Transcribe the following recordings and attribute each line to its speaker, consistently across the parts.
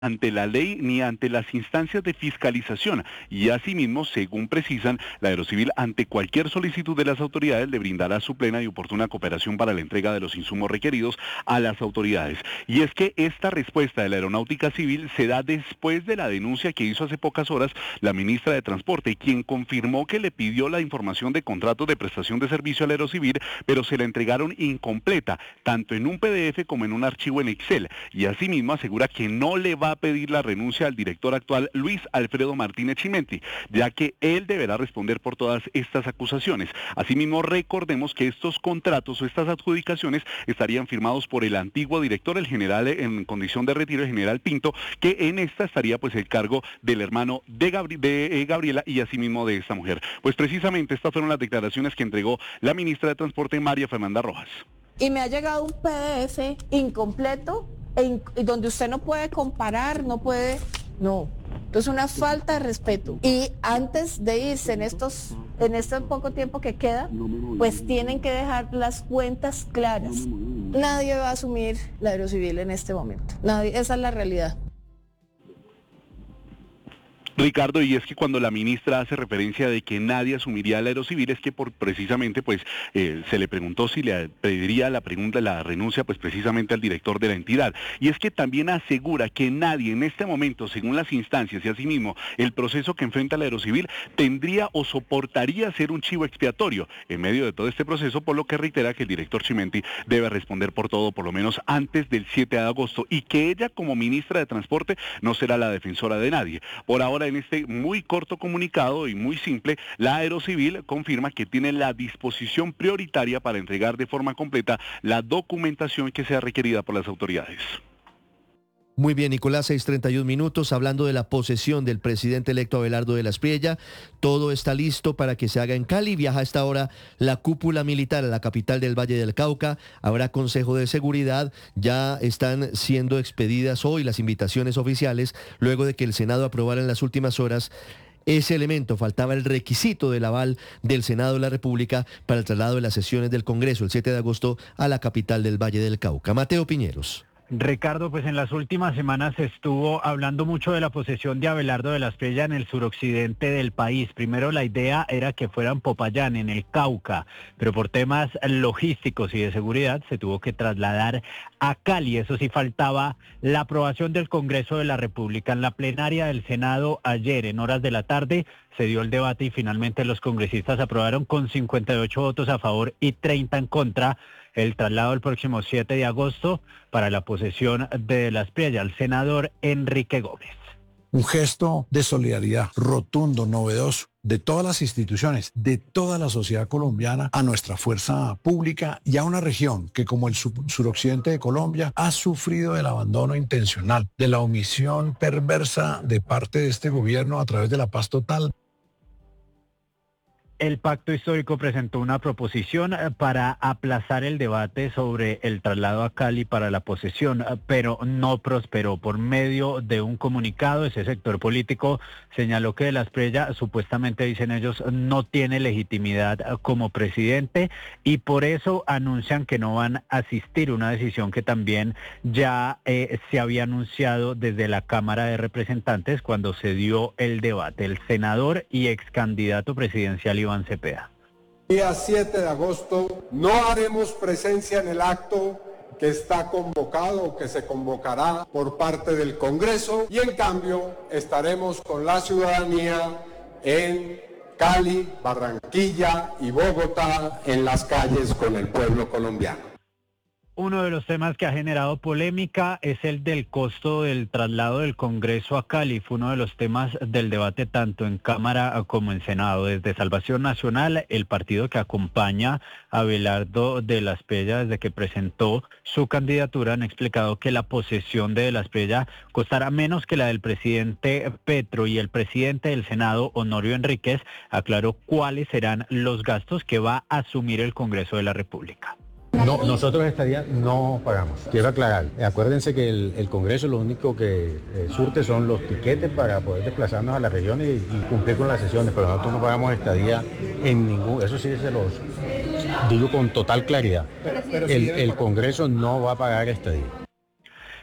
Speaker 1: ante la ley ni ante las instancias de fiscalización y asimismo, según precisan, la Aerocivil ante cualquier solicitud de las autoridades le brindará su plena y oportuna cooperación para la entrega de los insumos requeridos a las autoridades. Y es que esta respuesta de la Aeronáutica Civil se da después de la denuncia que hizo hace pocas horas la ministra de Transporte, quien confirmó que le pidió la información de contratos de prestación de servicio al Aerocivil, pero se la entregaron incompleta, tanto en un PDF como en un archivo en Excel, y asimismo asegura que no le va a pedir la renuncia al director actual Luis Alfredo Martínez Chimenti, ya que él deberá responder por todas estas acusaciones. Asimismo, recordemos que estos contratos o estas adjudicaciones estarían firmados por el antiguo director, el general en condición de retiro, el general Pinto, que en esta estaría pues el cargo del hermano de Gabriela y asimismo de esta mujer. Pues precisamente estas fueron las declaraciones que entregó la ministra de Transporte, María Fernanda Rojas.
Speaker 2: Y me ha llegado un PDF incompleto donde usted no puede comparar, no. Entonces una falta de respeto. Y antes de irse en este poco tiempo que queda, pues tienen que dejar las cuentas claras. Nadie va a asumir la Aerocivil en este momento. Nadie, esa es la realidad.
Speaker 1: Ricardo, y es que cuando la ministra hace referencia de que nadie asumiría el Aerocivil, es que precisamente se le preguntó si le pediría la renuncia pues precisamente al director de la entidad. Y es que también asegura que nadie en este momento, según las instancias y asimismo el proceso que enfrenta el Aerocivil, tendría o soportaría ser un chivo expiatorio en medio de todo este proceso, por lo que reitera que el director Chimenti debe responder por todo, por lo menos antes del 7 de agosto, y que ella como ministra de Transporte no será la defensora de nadie. Por ahora, en este muy corto comunicado y muy simple, la Aerocivil confirma que tiene la disposición prioritaria para entregar de forma completa la documentación que sea requerida por las autoridades.
Speaker 3: Muy bien, Nicolás, 6:31 minutos, hablando de la posesión del presidente electo Abelardo de la Espriella. Todo está listo para que se haga en Cali. Viaja a esta hora la cúpula militar a la capital del Valle del Cauca. Habrá consejo de seguridad. Ya están siendo expedidas hoy las invitaciones oficiales, luego de que el Senado aprobara en las últimas horas ese elemento. Faltaba el requisito del aval del Senado de la República para el traslado de las sesiones del Congreso el 7 de agosto a la capital del Valle del Cauca. Mateo Piñeros.
Speaker 4: Ricardo, pues en las últimas semanas se estuvo hablando mucho de la posesión de Abelardo de la Espriella en el suroccidente del país. Primero la idea era que fuera en Popayán, en el Cauca, pero por temas logísticos y de seguridad se tuvo que trasladar a Cali. Eso sí, faltaba la aprobación del Congreso de la República. En la plenaria del Senado ayer, en horas de la tarde, se dio el debate y finalmente los congresistas aprobaron con 58 votos a favor y 30 en contra el traslado el próximo 7 de agosto para la posesión de la Espriella al senador Enrique Gómez.
Speaker 5: Un gesto de solidaridad rotundo, novedoso, de todas las instituciones, de toda la sociedad colombiana, a nuestra fuerza pública y a una región que, como el suroccidente de Colombia, ha sufrido del abandono intencional, de la omisión perversa de parte de este gobierno a través de la paz total.
Speaker 4: El Pacto Histórico presentó una proposición para aplazar el debate sobre el traslado a Cali para la posesión, pero no prosperó. Por medio de un comunicado, ese sector político señaló que de la Espriella, supuestamente dicen ellos, no tiene legitimidad como presidente y por eso anuncian que no van a asistir, una decisión que también ya se había anunciado desde la Cámara de Representantes cuando se dio el debate. El senador y ex candidato presidencial Iván Cepeda.
Speaker 6: Día 7 de agosto no haremos presencia en el acto que está convocado o que se convocará por parte del Congreso y en cambio estaremos con la ciudadanía en Cali, Barranquilla y Bogotá en las calles con el pueblo colombiano.
Speaker 4: Uno de los temas que ha generado polémica es el del costo del traslado del Congreso a Cali. Fue uno de los temas del debate tanto en Cámara como en Senado. Desde Salvación Nacional, el partido que acompaña a Abelardo de la Espriella desde que presentó su candidatura, han explicado que la posesión de la Espriella costará menos que la del presidente Petro, y el presidente del Senado, Honorio Enríquez, aclaró cuáles serán los gastos que va a asumir el Congreso de la República.
Speaker 7: No, nosotros estadía no pagamos. Quiero aclarar, acuérdense que el Congreso lo único que surte son los tiquetes para poder desplazarnos a las regiones y cumplir con las sesiones, pero nosotros no pagamos estadía en ningún, eso sí se los digo con total claridad. El Congreso no va a pagar estadía.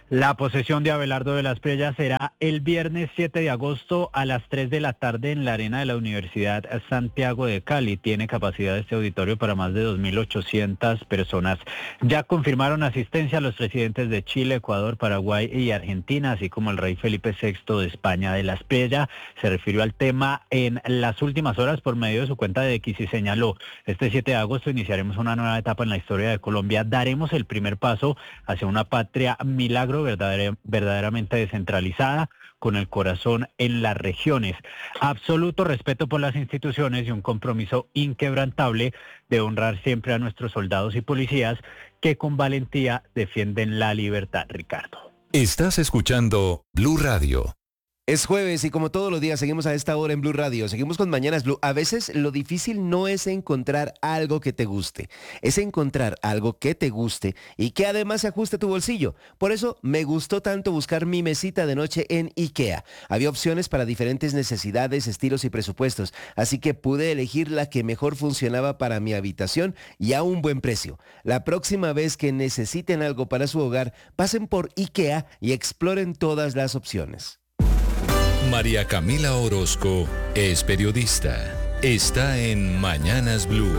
Speaker 4: La posesión de Abelardo de la Espriella será el viernes 7 de agosto a las 3 de la tarde en la arena de la Universidad Santiago de Cali. Tiene capacidad este auditorio para más de 2.800 personas. Ya confirmaron asistencia los presidentes de Chile, Ecuador, Paraguay y Argentina, así como el rey Felipe VI de España. De la Espriella se refirió al tema en las últimas horas por medio de su cuenta de X y señaló: este 7 de agosto iniciaremos una nueva etapa en la historia de Colombia. Daremos el primer paso hacia una patria milagro verdaderamente descentralizada, con el corazón en las regiones. Absoluto respeto por las instituciones y un compromiso inquebrantable de honrar siempre a nuestros soldados y policías que con valentía defienden la libertad. Ricardo.
Speaker 8: Estás escuchando Blue Radio.
Speaker 9: Es jueves y como todos los días seguimos a esta hora en Blue Radio, seguimos con Mañanas Blue. A veces lo difícil no es encontrar algo que te guste, es encontrar algo que te guste y que además se ajuste a tu bolsillo. Por eso me gustó tanto buscar mi mesita de noche en IKEA. Había opciones para diferentes necesidades, estilos y presupuestos, así que pude elegir la que mejor funcionaba para mi habitación y a un buen precio. La próxima vez que necesiten algo para su hogar, pasen por IKEA y exploren todas las opciones.
Speaker 8: María Camila Orozco es periodista. Está en Mañanas Blue.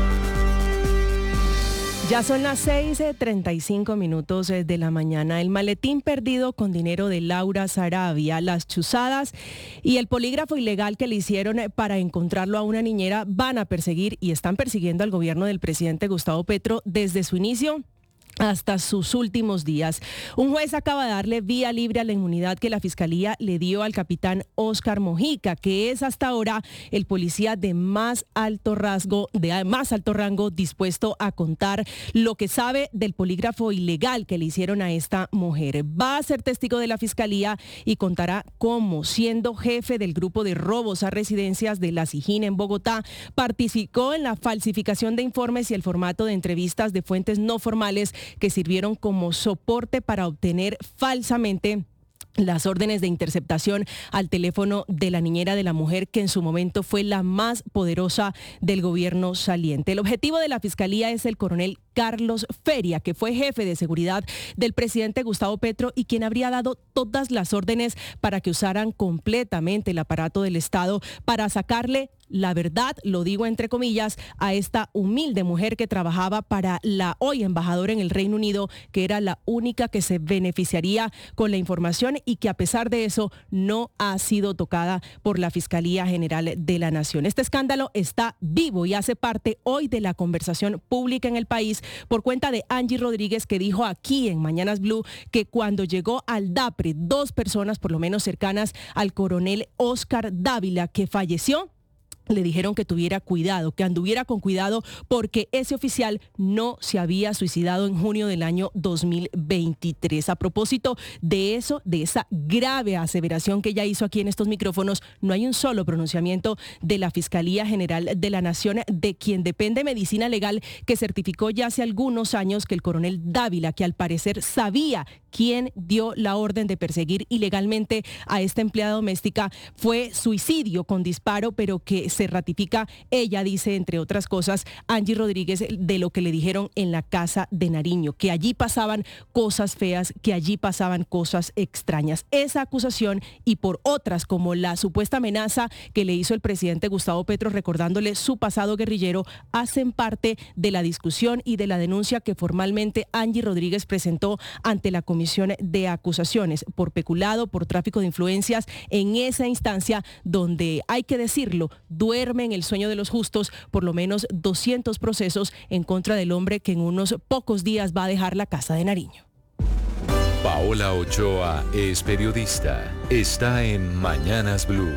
Speaker 10: Ya son las 6:35 de la mañana. El maletín perdido con dinero de Laura Sarabia, las chuzadas y el polígrafo ilegal que le hicieron para encontrarlo a una niñera van a perseguir y están persiguiendo al gobierno del presidente Gustavo Petro desde su inicio hasta sus últimos días. Un juez acaba de darle vía libre a la inmunidad que la Fiscalía le dio al capitán Óscar Mojica, que es hasta ahora el policía de más alto rango dispuesto a contar lo que sabe del polígrafo ilegal que le hicieron a esta mujer. Va a ser testigo de la Fiscalía y contará cómo, siendo jefe del grupo de robos a residencias de la SIJÍN en Bogotá, participó en la falsificación de informes y el formato de entrevistas de fuentes no formales que sirvieron como soporte para obtener falsamente las órdenes de interceptación al teléfono de la niñera de la mujer, que en su momento fue la más poderosa del gobierno saliente. El objetivo de la Fiscalía es el coronel Carlos Feria, que fue jefe de seguridad del presidente Gustavo Petro y quien habría dado todas las órdenes para que usaran completamente el aparato del Estado para sacarle la verdad, lo digo entre comillas, a esta humilde mujer que trabajaba para la hoy embajadora en el Reino Unido, que era la única que se beneficiaría con la información y que a pesar de eso no ha sido tocada por la Fiscalía General de la Nación. Este escándalo está vivo y hace parte hoy de la conversación pública en el país por cuenta de Angie Rodríguez, que dijo aquí en Mañanas Blue que cuando llegó al DAPRE, 2 personas por lo menos cercanas al coronel Óscar Dávila, que falleció, le dijeron que tuviera cuidado, que anduviera con cuidado porque ese oficial no se había suicidado en junio del año 2023. A propósito de eso, de esa grave aseveración que ella hizo aquí en estos micrófonos, no hay un solo pronunciamiento de la Fiscalía General de la Nación, de quien depende Medicina Legal, que certificó ya hace algunos años que el coronel Dávila, que al parecer sabía quién dio la orden de perseguir ilegalmente a esta empleada doméstica, fue suicidio con disparo, pero que se ratifica, ella dice, entre otras cosas, Angie Rodríguez, de lo que le dijeron en la casa de Nariño, que allí pasaban cosas feas, que allí pasaban cosas extrañas. Esa acusación y por otras, como la supuesta amenaza que le hizo el presidente Gustavo Petro recordándole su pasado guerrillero, hacen parte de la discusión y de la denuncia que formalmente Angie Rodríguez presentó ante la Comisión de Acusaciones por peculado, por tráfico de influencias, en esa instancia donde, hay que decirlo, duerme en el sueño de los justos por lo menos 200 procesos en contra del hombre que en unos pocos días va a dejar la casa de Nariño.
Speaker 8: Paola Ochoa es periodista. Está en Mañanas Blue.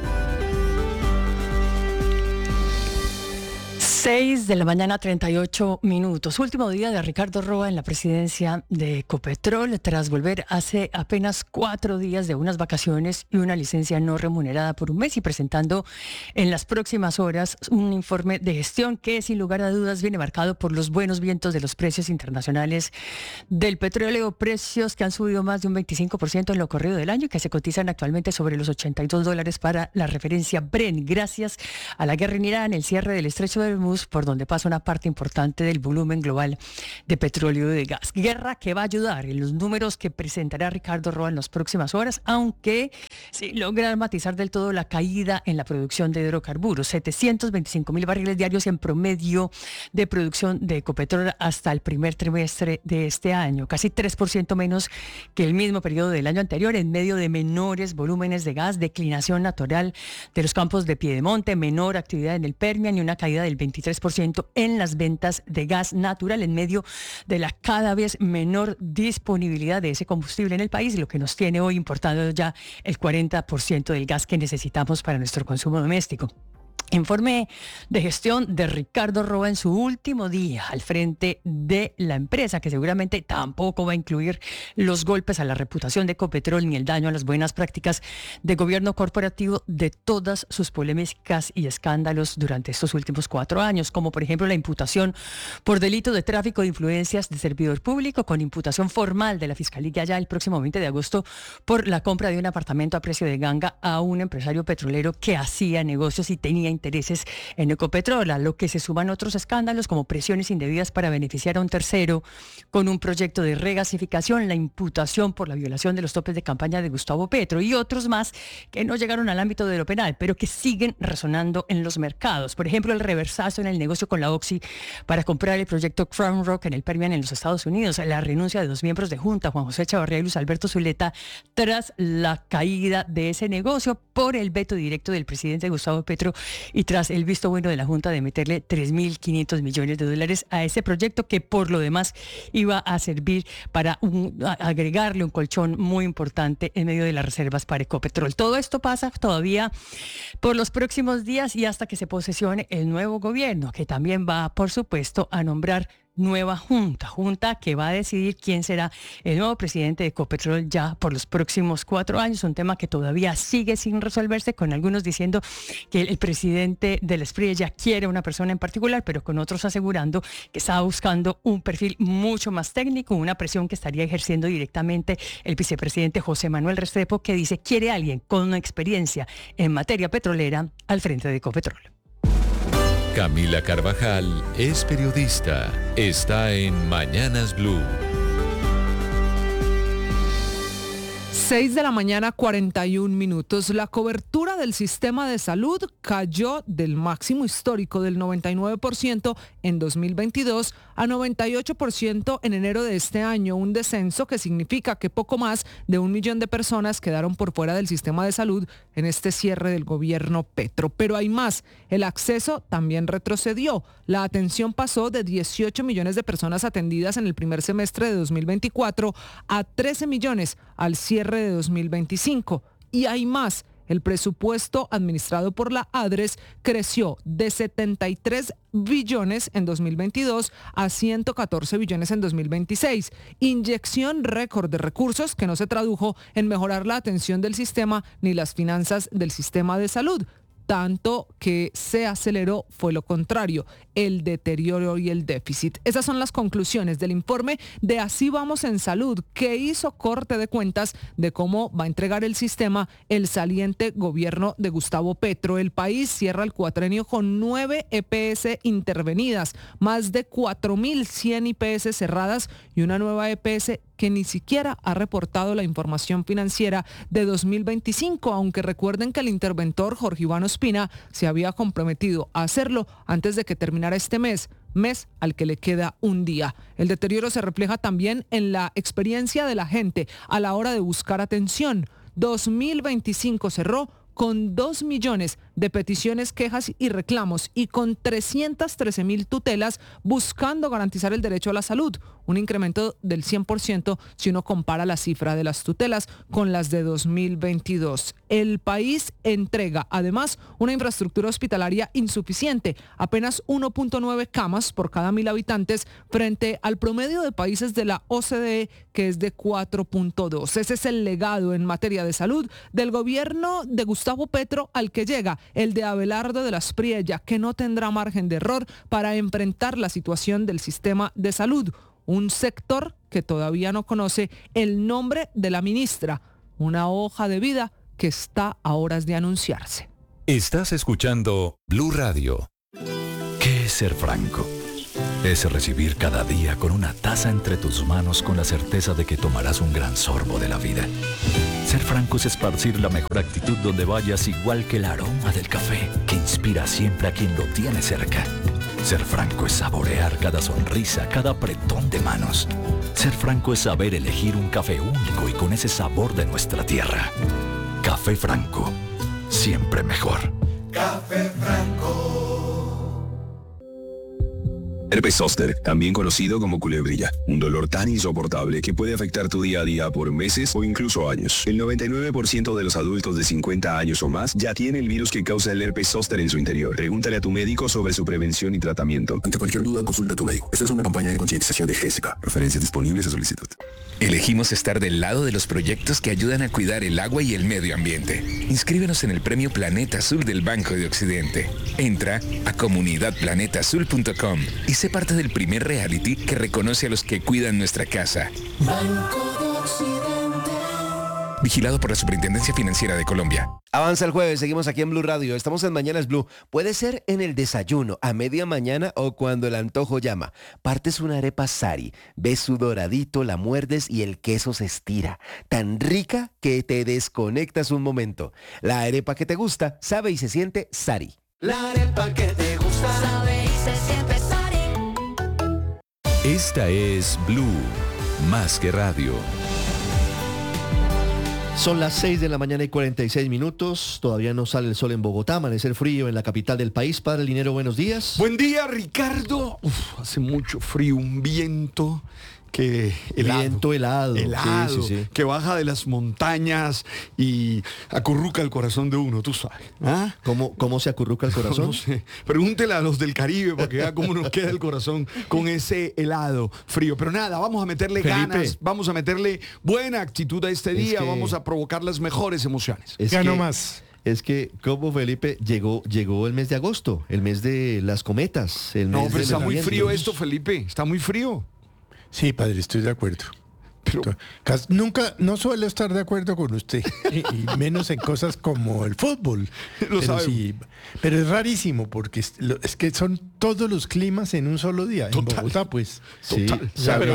Speaker 11: 6:38 a.m. Último día de Ricardo Roa en la presidencia de Ecopetrol, tras volver hace apenas 4 días de unas vacaciones y una licencia no remunerada por un mes, y presentando en las próximas horas un informe de gestión que, sin lugar a dudas, viene marcado por los buenos vientos de los precios internacionales del petróleo, precios que han subido más de un 25% en lo corrido del año y que se cotizan actualmente sobre los $82 para la referencia Brent, gracias a la guerra en Irán, el cierre del estrecho de Hormuz Hormuz, por donde pasa una parte importante del volumen global de petróleo y de gas. Guerra que va a ayudar en los números que presentará Ricardo Roa en las próximas horas, aunque sin lograr matizar del todo la caída en la producción de hidrocarburos. 725.000 barriles diarios en promedio de producción de Ecopetrol hasta el primer trimestre de este año, casi 3% menos que el mismo periodo del año anterior, en medio de menores volúmenes de gas, declinación natural de los campos de Piedemonte, menor actividad en el Permian y una caída del 23% en las ventas de gas natural en medio de la cada vez menor disponibilidad de ese combustible en el país, lo que nos tiene hoy importando ya el 40% del gas que necesitamos para nuestro consumo doméstico. Informe de gestión de Ricardo Roa en su último día al frente de la empresa, que seguramente tampoco va a incluir los golpes a la reputación de Ecopetrol ni el daño a las buenas prácticas de gobierno corporativo de todas sus polémicas y escándalos durante estos últimos 4 años, como por ejemplo la imputación por delito de tráfico de influencias de servidor público, con imputación formal de la Fiscalía ya el próximo 20 de agosto por la compra de un apartamento a precio de ganga a un empresario petrolero que hacía negocios y tenía intereses en Ecopetrol, a lo que se suman otros escándalos como presiones indebidas para beneficiar a un tercero con un proyecto de regasificación, la imputación por la violación de los topes de campaña de Gustavo Petro y otros más que no llegaron al ámbito de lo penal, pero que siguen resonando en los mercados. Por ejemplo, el reversazo en el negocio con la Oxy para comprar el proyecto Crown Rock en el Permian en los Estados Unidos, la renuncia de 2 miembros de Junta, Juan José Chavarría y Luis Alberto Zuleta, tras la caída de ese negocio por el veto directo del presidente Gustavo Petro y tras el visto bueno de la Junta de meterle $3.500 millones a ese proyecto, que por lo demás iba a servir para agregarle un colchón muy importante en medio de las reservas para Ecopetrol. Todo esto pasa todavía por los próximos días y hasta que se posesione el nuevo gobierno, que también va, por supuesto, a nombrar nueva junta que va a decidir quién será el nuevo presidente de Ecopetrol ya por los próximos 4 años, un tema que todavía sigue sin resolverse, con algunos diciendo que el presidente del SPRI ya quiere una persona en particular, pero con otros asegurando que está buscando un perfil mucho más técnico, una presión que estaría ejerciendo directamente el vicepresidente José Manuel Restrepo, que dice quiere a alguien con una experiencia en materia petrolera al frente de Ecopetrol.
Speaker 8: Camila Carvajal es periodista. Está en Mañanas Blue.
Speaker 12: 6 de la mañana, 41 minutos. La cobertura del sistema de salud cayó del máximo histórico del 99% en 2022 a 98% en enero de este año, un descenso que significa que poco más de 1 millón de personas quedaron por fuera del sistema de salud en este cierre del gobierno Petro. Pero hay más, el acceso también retrocedió. La atención pasó de 18 millones de personas atendidas en el primer semestre de 2024 a 13 millones al cierre de 2025. Y hay más. El presupuesto administrado por la ADRES creció de 73 billones en 2022 a 114 billones en 2026. Inyección récord de recursos que no se tradujo en mejorar la atención del sistema ni las finanzas del sistema de salud. Tanto que se aceleró fue lo contrario, el deterioro y el déficit. Esas son las conclusiones del informe de Así Vamos en Salud, que hizo corte de cuentas de cómo va a entregar el sistema el saliente gobierno de Gustavo Petro. El país cierra el cuatrenio con 9 EPS intervenidas, más de 4.100 IPS cerradas y una nueva EPS que ni siquiera ha reportado la información financiera de 2025, aunque recuerden que el interventor Jorge Iván Ospina se había comprometido a hacerlo antes de que terminara este mes al que le queda un día. El deterioro se refleja también en la experiencia de la gente a la hora de buscar atención. 2025 cerró con 2 millones de peticiones, quejas y reclamos y con 313.000 tutelas buscando garantizar el derecho a la salud, un incremento del 100% si uno compara la cifra de las tutelas con las de 2022. El país entrega además una infraestructura hospitalaria insuficiente, apenas 1.9 camas por cada 1.000 habitantes frente al promedio de países de la OCDE, que es de 4.2. Ese es el legado en materia de salud del gobierno de Gustavo Petro al que llega el de Abelardo de la Espriella, que no tendrá margen de error para enfrentar la situación del sistema de salud. Un sector que todavía no conoce el nombre de la ministra, una hoja de vida que está a horas de anunciarse.
Speaker 8: Estás escuchando Blue Radio.
Speaker 13: ¿Qué es ser franco. Es recibir cada día con una taza entre tus manos con la certeza de que tomarás un gran sorbo de la vida. Ser franco es esparcir la mejor actitud donde vayas, igual que el aroma del café que inspira siempre a quien lo tiene cerca. Ser franco es saborear cada sonrisa, cada apretón de manos. Ser franco es saber elegir un café único y con ese sabor de nuestra tierra. Café Franco, siempre mejor.
Speaker 14: Café Franco. Herpes zóster, también conocido como culebrilla, un dolor tan insoportable que puede afectar tu día a día por meses o incluso años. El 99% de los adultos de 50 años o más ya tiene el virus que causa el herpes zóster en su interior. Pregúntale a tu médico sobre su prevención y tratamiento.
Speaker 15: Ante cualquier duda, consulta a tu médico. Esta es una campaña de concientización de GESECA. Referencias disponibles a solicitud.
Speaker 16: Elegimos estar del lado de los proyectos que ayudan a cuidar el agua y el medio ambiente. Inscríbenos en el Premio Planeta Azul del Banco de Occidente. Entra a comunidadplanetaazul.com y sé parte del primer reality que reconoce a los que cuidan nuestra casa.
Speaker 14: Banco de Occidente.
Speaker 16: Vigilado por la Superintendencia Financiera de Colombia.
Speaker 9: Avanza el jueves, seguimos aquí en Blue Radio. Estamos en Mañanas Blue. Puede ser en el desayuno, a media mañana o cuando el antojo llama. Partes una arepa Sari, ves su doradito, la muerdes y el queso se estira. Tan rica que te desconectas un momento. La arepa que te gusta, sabe y se siente Sari.
Speaker 14: La arepa que te gusta, sabe y se siente Sari.
Speaker 8: Esta es Blue, más que radio.
Speaker 3: Son las 6 de la mañana y 46 minutos. Todavía no sale el sol en Bogotá. Amanecer frío en la capital del país. Padre Linero, buenos días.
Speaker 17: Buen día, Ricardo. Hace mucho frío, un viento que
Speaker 3: viento helado.
Speaker 17: Sí. Que baja de las montañas y acurruca el corazón de uno, tú sabes. ¿Ah?
Speaker 3: ¿Cómo se acurruca el corazón?
Speaker 17: No sé. Pregúntele a los del Caribe para que vea cómo nos queda el corazón con ese helado frío. Pero nada, vamos a meterle ganas, vamos a meterle buena actitud a este día, vamos a provocar las mejores emociones.
Speaker 3: Gano más. Es que, como Felipe, llegó el mes de agosto, el mes de las cometas.
Speaker 17: No, pero está muy frío esto, Felipe, está muy frío.
Speaker 18: Sí, padre, estoy de acuerdo. Pero no suelo estar de acuerdo con usted, y menos en cosas como el fútbol. Pero es rarísimo, porque es que son todos los climas en un solo día. En Bogotá, pues.
Speaker 3: Sí,
Speaker 18: pero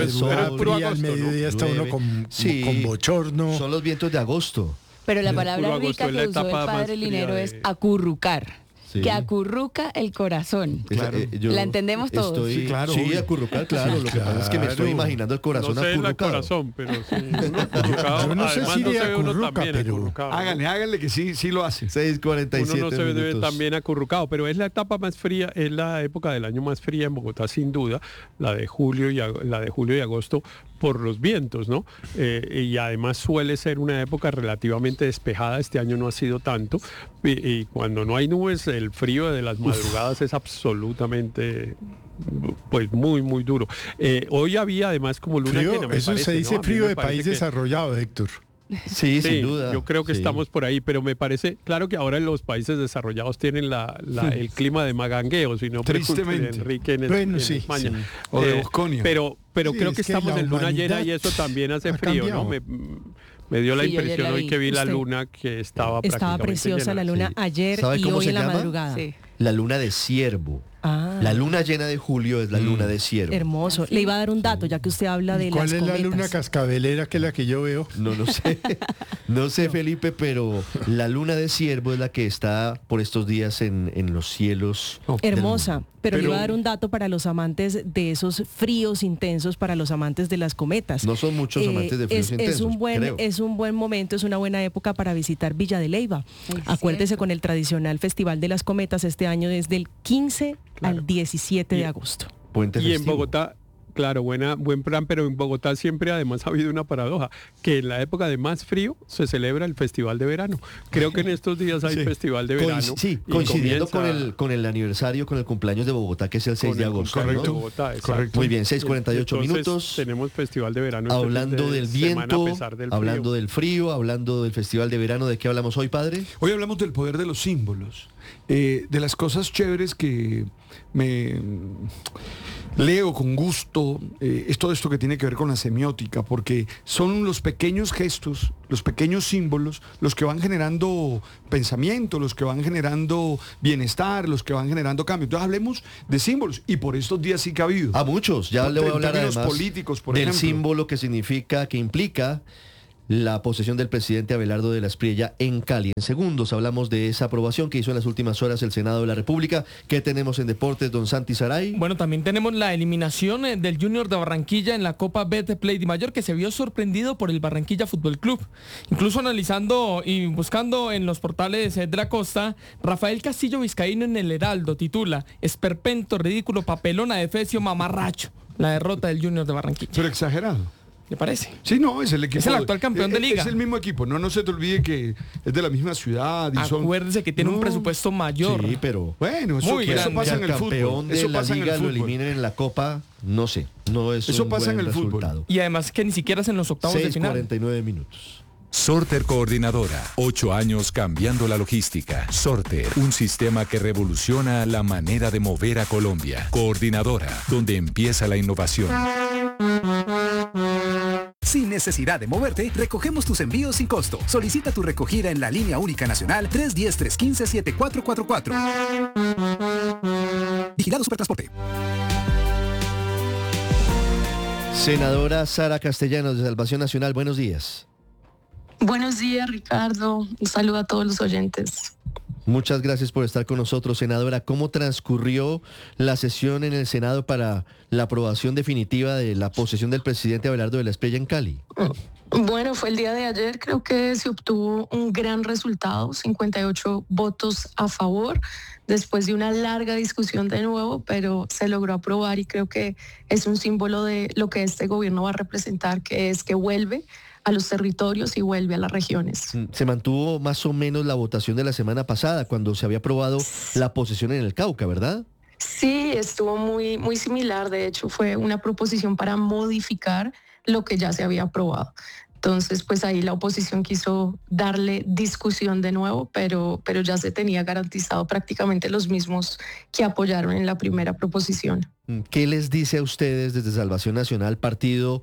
Speaker 18: al mediodía está uno con bochorno.
Speaker 3: Son los vientos de agosto.
Speaker 11: Pero la palabra rica que usó el padre Linero es acurrucar. Sí. Que acurruca el corazón.
Speaker 3: Claro.
Speaker 11: ¿La entendemos todos?
Speaker 3: Sí, claro. Sí, acurrucar, claro. Lo que pasa es que me estoy imaginando el corazón acurrucado.
Speaker 19: El corazón, pero sí. Acurrucado.
Speaker 18: No sé si acurruca, pero...
Speaker 17: Háganle que sí lo hace.
Speaker 3: 6:47
Speaker 19: Uno no se ve tan bien acurrucado, pero es la etapa más fría, es la época del año más fría en Bogotá, sin duda, la de julio y agosto, por los vientos, ¿no? Y además suele ser una época relativamente despejada. Este año no ha sido tanto. Y cuando no hay nubes, el frío de las madrugadas es absolutamente, pues, muy, muy duro. Hoy había además como luna llena.
Speaker 18: Eso se dice frío de país desarrollado, Héctor.
Speaker 3: Sí, sin duda.
Speaker 19: Yo creo que estamos por ahí, pero me parece, claro que ahora en los países desarrollados tienen el clima de magangueo, si no
Speaker 17: tristemente
Speaker 19: de Enrique en España.
Speaker 17: Sí. O de Bosconia.
Speaker 19: Pero creo que estamos en luna llena y eso también hace frío, ¿no? Me dio la impresión hoy que vi la luna que estaba
Speaker 10: preciosa
Speaker 19: llena.
Speaker 10: La luna ayer y hoy en la madrugada. Sí.
Speaker 3: La luna de Ciervo. La luna llena de julio es la luna de Ciervo.
Speaker 10: Hermoso. Le iba a dar un dato, ya que usted habla de las cometas.
Speaker 18: ¿Cuál es la luna cascabelera, que es la que yo veo?
Speaker 3: No sé. No sé, Felipe, pero la luna de Ciervo es la que está por estos días en los cielos.
Speaker 10: Hermosa. Pero le iba a dar un dato para los amantes de esos fríos intensos, para los amantes de las cometas.
Speaker 3: No son muchos amantes de fríos intensos.
Speaker 10: Es un buen momento, es una buena época para visitar Villa de Leyva. Acuérdese con el tradicional Festival de las Cometas este año desde el 15 al 17 de agosto.
Speaker 19: Y en Bogotá, claro, buen plan, pero en Bogotá siempre además ha habido una paradoja, que en la época de más frío se celebra el Festival de Verano. Creo que en estos días hay Festival de Verano.
Speaker 3: Coincidiendo con el aniversario, con el cumpleaños de Bogotá, que es el 6 de agosto.
Speaker 19: Correcto,
Speaker 3: ¿no?
Speaker 19: Bogotá,
Speaker 3: Muy bien, 6:48 minutos.
Speaker 19: Tenemos Festival de Verano.
Speaker 3: Hablando del viento, hablando del frío, hablando del Festival de Verano, ¿de qué hablamos hoy, padre?
Speaker 17: Hoy hablamos del poder de los símbolos, de las cosas chéveres que me leo con gusto esto es todo esto que tiene que ver con la semiótica, porque son los pequeños gestos, los pequeños símbolos, los que van generando pensamiento, los que van generando bienestar, los que van generando cambio. Entonces hablemos de símbolos, y por estos días sí que ha habido.
Speaker 3: A muchos, ya le voy a hablar además
Speaker 17: políticos, por
Speaker 3: del
Speaker 17: ejemplo.
Speaker 3: símbolo que significa, que implica la posesión del presidente Abelardo de la Espriella en Cali. En segundos hablamos de esa aprobación que hizo en las últimas horas el Senado de la República. ¿Qué tenemos en deportes, don Santi Saray?
Speaker 20: Bueno, también tenemos la eliminación del Junior de Barranquilla en la Copa Betplay de Mayor, que se vio sorprendido por el Barranquilla Fútbol Club. Incluso analizando y buscando en los portales de la costa, Rafael Castillo Vizcaíno en el Heraldo titula: esperpento, ridículo, papelona, defecio, mamarracho. La derrota del Junior de Barranquilla.
Speaker 17: Pero exagerado.
Speaker 20: ¿Le parece?
Speaker 17: Sí, no, es el equipo.
Speaker 20: Es el actual campeón de liga.
Speaker 17: Es el mismo equipo, no se te olvide que es de la misma ciudad. Y
Speaker 20: acuérdese que tiene un presupuesto mayor.
Speaker 3: Sí, pero
Speaker 17: bueno, eso pasa en el fútbol.
Speaker 3: Campeón de la liga lo eliminen en la Copa, no sé, no es
Speaker 17: eso
Speaker 3: un
Speaker 17: pasa
Speaker 3: buen
Speaker 17: en el
Speaker 3: resultado.
Speaker 17: fútbol.
Speaker 20: Y además que ni siquiera es en los octavos de final.
Speaker 3: 49 minutos.
Speaker 8: Sorter Coordinadora, 8 años cambiando la logística. Sorter, un sistema que revoluciona la manera de mover a Colombia. Coordinadora, donde empieza la innovación.
Speaker 21: Sin necesidad de moverte, recogemos tus envíos sin costo. Solicita tu recogida en la línea única nacional 310-315-7444. Vigilado Supertransporte.
Speaker 3: Senadora Sara Castellanos de Salvación Nacional, buenos días.
Speaker 22: Buenos días, Ricardo. Un saludo a todos los oyentes.
Speaker 3: Muchas gracias por estar con nosotros, senadora. ¿Cómo transcurrió la sesión en el Senado para la aprobación definitiva de la posesión del presidente Abelardo de la Espriella en Cali?
Speaker 22: Bueno, fue el día de ayer, creo que se obtuvo un gran resultado, 58 votos a favor, después de una larga discusión de nuevo, pero se logró aprobar y creo que es un símbolo de lo que este gobierno va a representar, que es que vuelve a los territorios y vuelve a las regiones.
Speaker 3: Se mantuvo más o menos la votación de la semana pasada, cuando se había aprobado la posesión en el Cauca, ¿verdad?
Speaker 22: Sí, estuvo muy, muy similar. De hecho, fue una proposición para modificar lo que ya se había aprobado. Entonces, pues ahí la oposición quiso darle discusión de nuevo, pero ya se tenía garantizado prácticamente los mismos que apoyaron en la primera proposición.
Speaker 3: ¿Qué les dice a ustedes desde Salvación Nacional, partido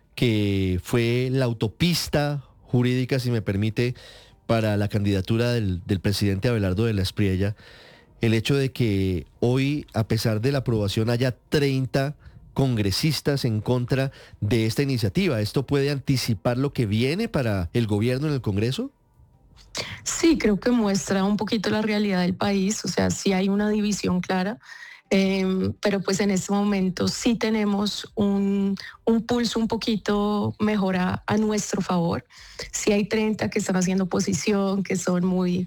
Speaker 3: que fue la autopista jurídica, si me permite, para la candidatura del presidente Abelardo de la Espriella, el hecho de que hoy, a pesar de la aprobación, haya 30 congresistas en contra de esta iniciativa? ¿Esto puede anticipar lo que viene para el gobierno en el Congreso?
Speaker 22: Sí, creo que muestra un poquito la realidad del país, o sea, sí hay una división clara. Pero pues en este momento sí tenemos un pulso un poquito mejor a nuestro favor. Sí hay 30 que están haciendo oposición, que son muy,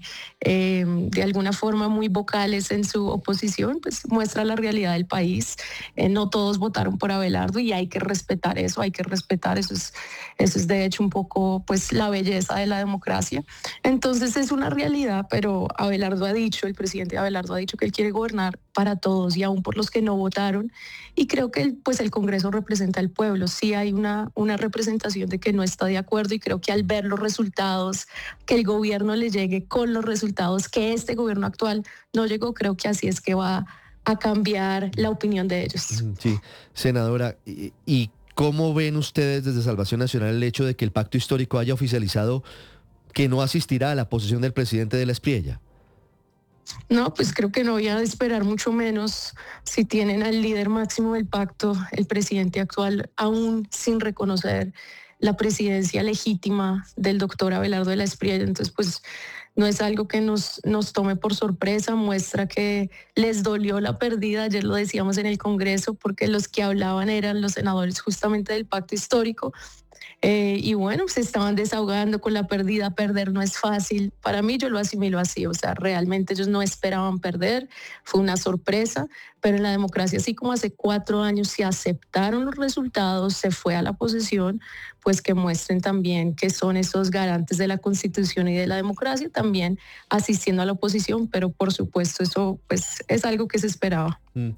Speaker 22: de alguna forma muy vocales en su oposición, pues muestra la realidad del país. No todos votaron por Abelardo y hay que respetar eso, eso es de hecho un poco pues la belleza de la democracia. Entonces es una realidad, pero Abelardo ha dicho, el presidente Abelardo ha dicho que él quiere gobernar para todos y aún por los que no votaron, y creo que el Congreso representa al pueblo. Sí hay una representación de que no está de acuerdo, y creo que al ver los resultados, que el gobierno le llegue con los resultados que este gobierno actual no llegó, creo que así es que va a cambiar la opinión de ellos.
Speaker 3: Sí, senadora, ¿y cómo ven ustedes desde Salvación Nacional el hecho de que el pacto histórico haya oficializado que no asistirá a la posesión del presidente de la Espriella?
Speaker 22: No, pues creo que no voy a esperar mucho menos si tienen al líder máximo del pacto, el presidente actual, aún sin reconocer la presidencia legítima del doctor Abelardo de la Espriella. Entonces, pues no es algo que nos tome por sorpresa, muestra que les dolió la pérdida, ayer lo decíamos en el Congreso, porque los que hablaban eran los senadores justamente del pacto histórico. Y bueno, se estaban desahogando con la pérdida. Perder no es fácil. Para mí, yo lo asimilo así. O sea, realmente ellos no esperaban perder. Fue una sorpresa. Pero en la democracia, así como hace 4 años se aceptaron los resultados, se fue a la posesión, pues que muestren también que son esos garantes de la Constitución y de la democracia, también asistiendo a la oposición. Pero por supuesto, eso pues es algo que se esperaba.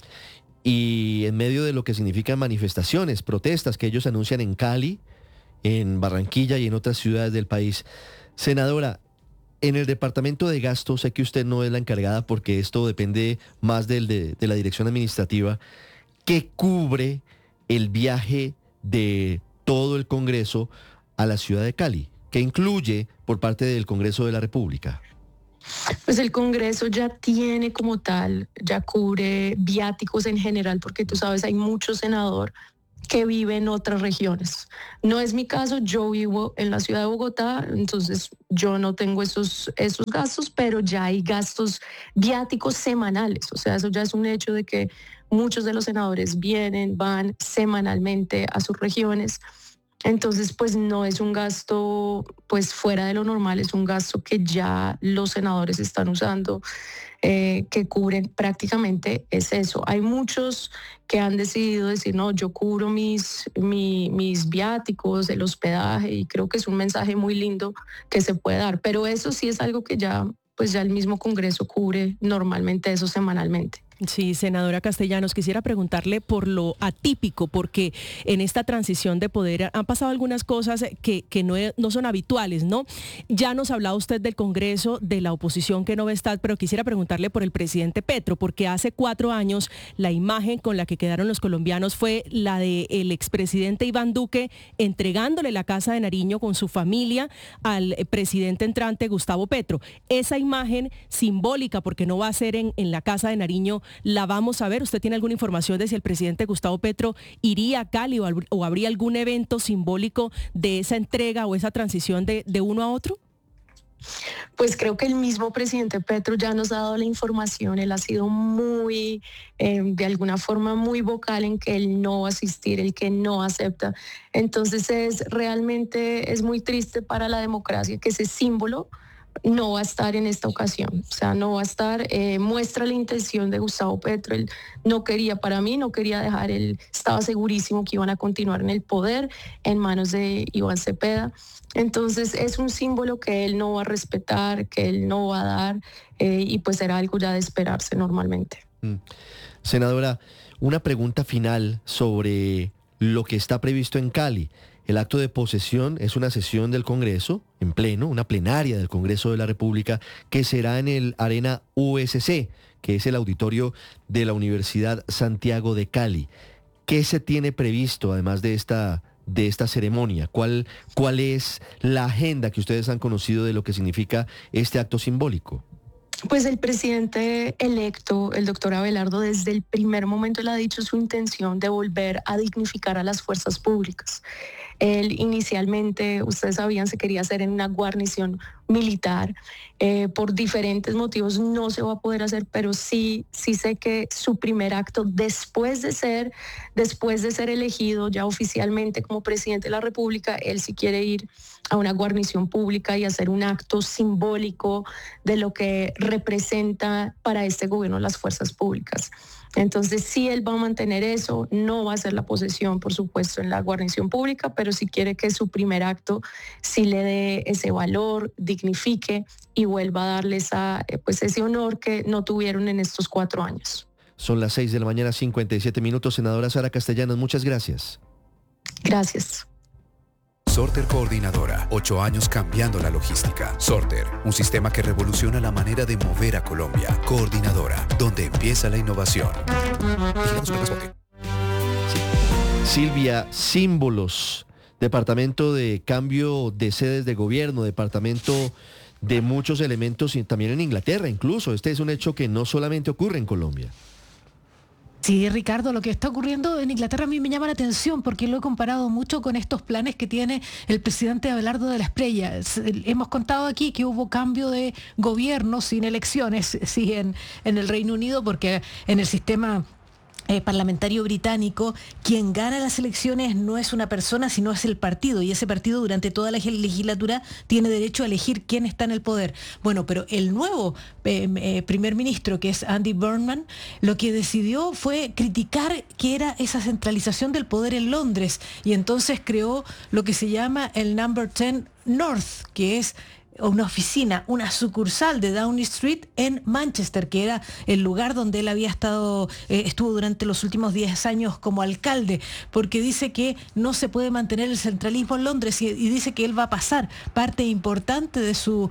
Speaker 3: Y en medio de lo que significan manifestaciones, protestas que ellos anuncian en Cali, en Barranquilla y en otras ciudades del país. Senadora, en el departamento de gasto, sé que usted no es la encargada porque esto depende más de la dirección administrativa. ¿Qué cubre el viaje de todo el Congreso a la ciudad de Cali, que incluye por parte del Congreso de la República?
Speaker 22: Pues el Congreso ya tiene como tal, ya cubre viáticos en general, porque tú sabes, hay mucho senador que vive en otras regiones. No es mi caso, yo vivo en la ciudad de Bogotá, entonces yo no tengo esos gastos, pero ya hay gastos viáticos semanales. O sea, eso ya es un hecho de que muchos de los senadores van semanalmente a sus regiones. Entonces, pues no es un gasto pues fuera de lo normal, es un gasto que ya los senadores están usando, que cubren prácticamente es eso. Hay muchos que han decidido decir, no, yo cubro mis viáticos, el hospedaje, y creo que es un mensaje muy lindo que se puede dar. Pero eso sí es algo que ya el mismo Congreso cubre normalmente eso semanalmente.
Speaker 10: Sí, senadora Castellanos, quisiera preguntarle por lo atípico, porque en esta transición de poder han pasado algunas cosas que no son habituales, ¿no? Ya nos hablaba usted del Congreso, de la oposición que no va a estar, pero quisiera preguntarle por el presidente Petro, porque hace 4 años la imagen con la que quedaron los colombianos fue la del expresidente Iván Duque entregándole la Casa de Nariño con su familia al presidente entrante Gustavo Petro. Esa imagen simbólica, porque no va a ser en la Casa de Nariño, ¿la vamos a ver? ¿Usted tiene alguna información de si el presidente Gustavo Petro iría a Cali o habría algún evento simbólico de esa entrega o esa transición de uno a otro?
Speaker 22: Pues creo que el mismo presidente Petro ya nos ha dado la información. Él ha sido muy, de alguna forma, muy vocal en que él no va a asistir, el que no acepta. Entonces realmente es muy triste para la democracia que ese símbolo no va a estar en esta ocasión, o sea, no va a estar, muestra la intención de Gustavo Petro. Él no quería dejar, él estaba segurísimo que iban a continuar en el poder en manos de Iván Cepeda. Entonces es un símbolo que él no va a respetar, que él no va a dar, y pues era algo ya de esperarse normalmente.
Speaker 3: Senadora, una pregunta final sobre lo que está previsto en Cali. El acto de posesión es una sesión del Congreso en pleno, una plenaria del Congreso de la República, que será en el Arena USC, que es el auditorio de la Universidad Santiago de Cali. ¿Qué se tiene previsto además de esta ceremonia? ¿Cuál es la agenda que ustedes han conocido de lo que significa este acto simbólico?
Speaker 22: Pues el presidente electo, el doctor Abelardo, desde el primer momento él ha dicho su intención de volver a dignificar a las fuerzas públicas. Él inicialmente, ustedes sabían, se quería hacer en una guarnición militar. Por diferentes motivos no se va a poder hacer, pero sí sé que su primer acto después de ser elegido ya oficialmente como presidente de la República, él sí quiere ir a una guarnición pública y hacer un acto simbólico de lo que representa para este gobierno las fuerzas públicas. Entonces sí, él va a mantener eso, no va a ser la posesión, por supuesto, en la guarnición pública, pero sí quiere que su primer acto sí le dé ese valor, dignifique y vuelva a darles ese honor que no tuvieron en estos 4 años.
Speaker 3: Son las 6 de la mañana, 57 minutos. Senadora Sara Castellanos, muchas gracias.
Speaker 22: Gracias.
Speaker 21: Sorter Coordinadora, 8 años cambiando la logística. Sorter, un sistema que revoluciona la manera de mover a Colombia. Coordinadora, donde empieza la innovación.
Speaker 3: Silvia, símbolos, departamento de cambio de sedes de gobierno, departamento de muchos elementos y también en Inglaterra incluso. Este es un hecho que no solamente ocurre en Colombia.
Speaker 1: Sí, Ricardo, lo que está ocurriendo en Inglaterra a mí me llama la atención porque lo he comparado mucho con estos planes que tiene el presidente Abelardo de la Espriella. Hemos contado aquí que hubo cambio de gobierno sin elecciones, sí, en el Reino Unido, porque en el sistema parlamentario británico, quien gana las elecciones no es una persona, sino es el partido, y ese partido durante toda la legislatura tiene derecho a elegir quién está en el poder. Bueno, pero el nuevo primer ministro, que es Andy Burnham, lo que decidió fue criticar que era esa centralización del poder en Londres, y entonces creó lo que se llama el Number 10 North, que es una oficina, una sucursal de Downing Street en Manchester, que era el lugar donde él había estado, estuvo durante los últimos 10 años como alcalde, porque dice que no se puede mantener el centralismo en Londres y dice que él va a pasar parte importante de su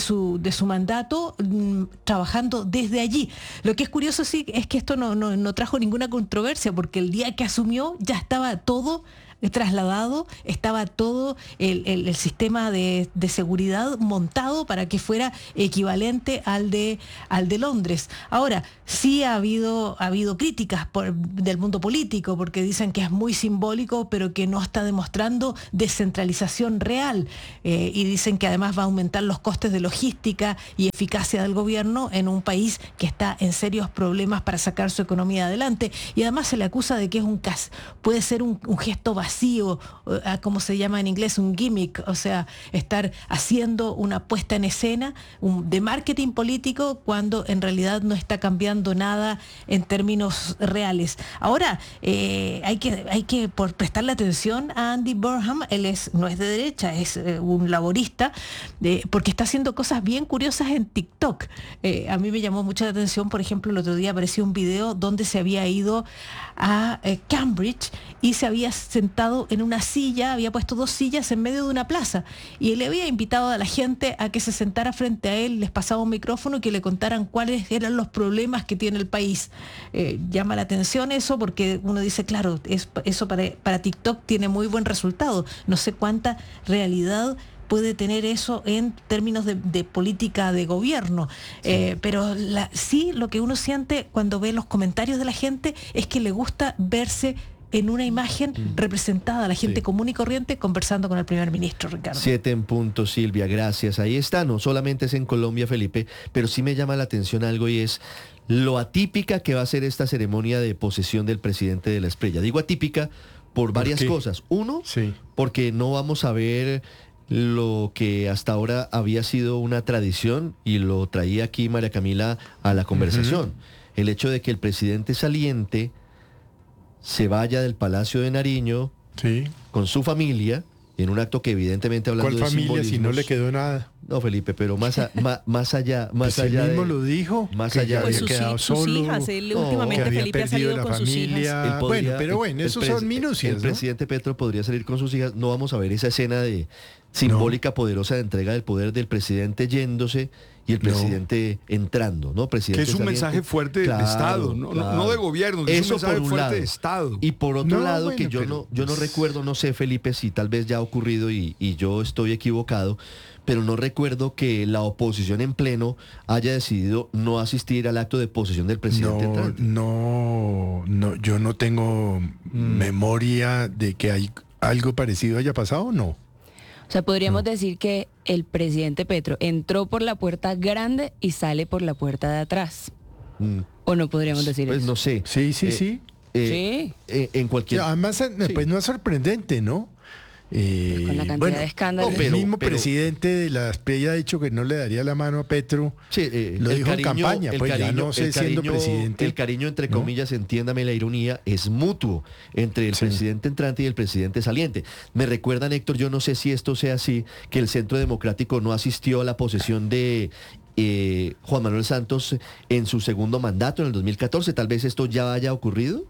Speaker 1: mandato trabajando desde allí. Lo que es curioso sí es que esto no trajo ninguna controversia, porque el día que asumió ya estaba todo trasladado, estaba todo el sistema de seguridad montado para que fuera equivalente al de Londres. Ahora, sí ha habido críticas del mundo político, porque dicen que es muy simbólico, pero que no está demostrando descentralización real, y dicen que además va a aumentar los costes de logística y eficacia del gobierno en un país que está en serios problemas para sacar su economía adelante, y además se le acusa de que puede ser un gesto vacío, como se llama en inglés, un gimmick, o sea, estar haciendo una puesta en escena de marketing político cuando en realidad no está cambiando nada en términos reales. Ahora, hay que prestarle atención a Andy Burnham. Él no es de derecha, es un laborista, porque está haciendo cosas bien curiosas en TikTok. A mí me llamó mucho la atención, por ejemplo, el otro día apareció un video donde se había ido a Cambridge y se había sentado en una silla, había puesto 2 sillas en medio de una plaza, y le había invitado a la gente a que se sentara frente a él, les pasaba un micrófono y que le contaran cuáles eran los problemas que tiene el país. Llama la atención eso, porque uno dice, claro, eso para TikTok tiene muy buen resultado. No sé cuánta realidad puede tener eso en términos de política de gobierno. Pero sí, lo que uno siente cuando ve los comentarios de la gente es que le gusta verse en una imagen representada, la gente común y corriente conversando con el primer ministro, Ricardo.
Speaker 3: 7 en punto, Silvia, gracias. Ahí está, no solamente es en Colombia, Felipe, pero sí me llama la atención algo, y es lo atípica que va a ser esta ceremonia de posesión del presidente de la Espriella. Digo atípica por varias cosas. Uno, porque no vamos a ver lo que hasta ahora había sido una tradición, y lo traía aquí María Camila a la conversación. El hecho de que el presidente saliente se vaya del Palacio de Nariño con su familia, en un acto que evidentemente, hablando de simbolismos... ¿Cuál familia, si
Speaker 18: no le quedó nada?
Speaker 3: No, Felipe, pero más allá
Speaker 18: pues
Speaker 3: allá
Speaker 18: él mismo lo dijo,
Speaker 3: más allá
Speaker 18: de quedado
Speaker 10: sus
Speaker 18: solo,
Speaker 10: hijas, últimamente Felipe ha salido con sus hijas.
Speaker 18: Pero bueno, esos son minucias,
Speaker 3: El presidente Petro podría salir con sus hijas. No vamos a ver esa escena simbólica, poderosa, de entrega del poder del presidente yéndose y el presidente entrando, ¿no? Presidente
Speaker 17: que es un mensaje fuerte de Estado, no de gobierno, que es un mensaje fuerte de Estado.
Speaker 3: Y por otro lado, que yo no recuerdo, no sé, Felipe, si tal vez ya ha ocurrido y yo estoy equivocado, pero no recuerdo que la oposición en pleno haya decidido no asistir al acto de posesión del presidente entrante.
Speaker 18: No, yo no tengo memoria de que algo parecido haya pasado, ¿o no?
Speaker 2: O sea, podríamos decir que el presidente Petro entró por la puerta grande y sale por la puerta de atrás. ¿O no podríamos decir eso?
Speaker 3: Pues no sé.
Speaker 18: Sí.
Speaker 2: Sí.
Speaker 3: En cualquier...
Speaker 18: Además, pues no es sorprendente, ¿no?
Speaker 2: Con la cantidad de escándalos.
Speaker 18: El mismo presidente de la Espriella ha dicho que no le daría la mano a Petro.
Speaker 3: Lo
Speaker 18: dijo en campaña, pues ya no sé, siendo presidente.
Speaker 3: El cariño, entre comillas, entiéndame la ironía, es mutuo entre el presidente entrante y el presidente saliente. Me recuerdan, Héctor, yo no sé si esto sea así, que el Centro Democrático no asistió a la posesión de Juan Manuel Santos en su segundo mandato en el 2014. Tal vez esto ya haya ocurrido.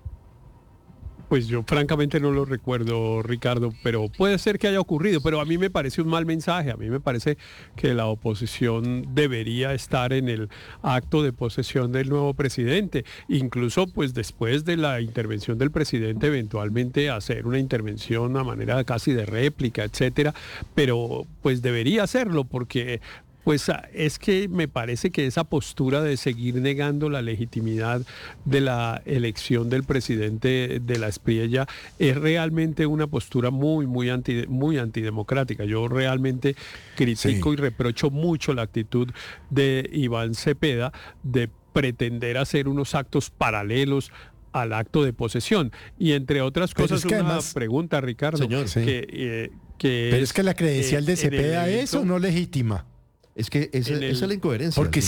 Speaker 19: Pues yo francamente no lo recuerdo, Ricardo, pero puede ser que haya ocurrido, pero a mí me parece un mal mensaje. A mí me parece que la oposición debería estar en el acto de posesión del nuevo presidente, incluso pues después de la intervención del presidente, eventualmente hacer una intervención a manera casi de réplica, etcétera, pero pues debería hacerlo, porque pues es que me parece que esa postura de seguir negando la legitimidad de la elección del presidente de la Espriella es realmente una postura muy antidemocrática. Yo realmente critico y reprocho mucho la actitud de Iván Cepeda de pretender hacer unos actos paralelos al acto de posesión. Y entre otras cosas, una además, pregunta, Ricardo,
Speaker 18: señor, pero es que la credencial de Cepeda es o no legítima.
Speaker 3: Es que esa es la incoherencia.
Speaker 18: Porque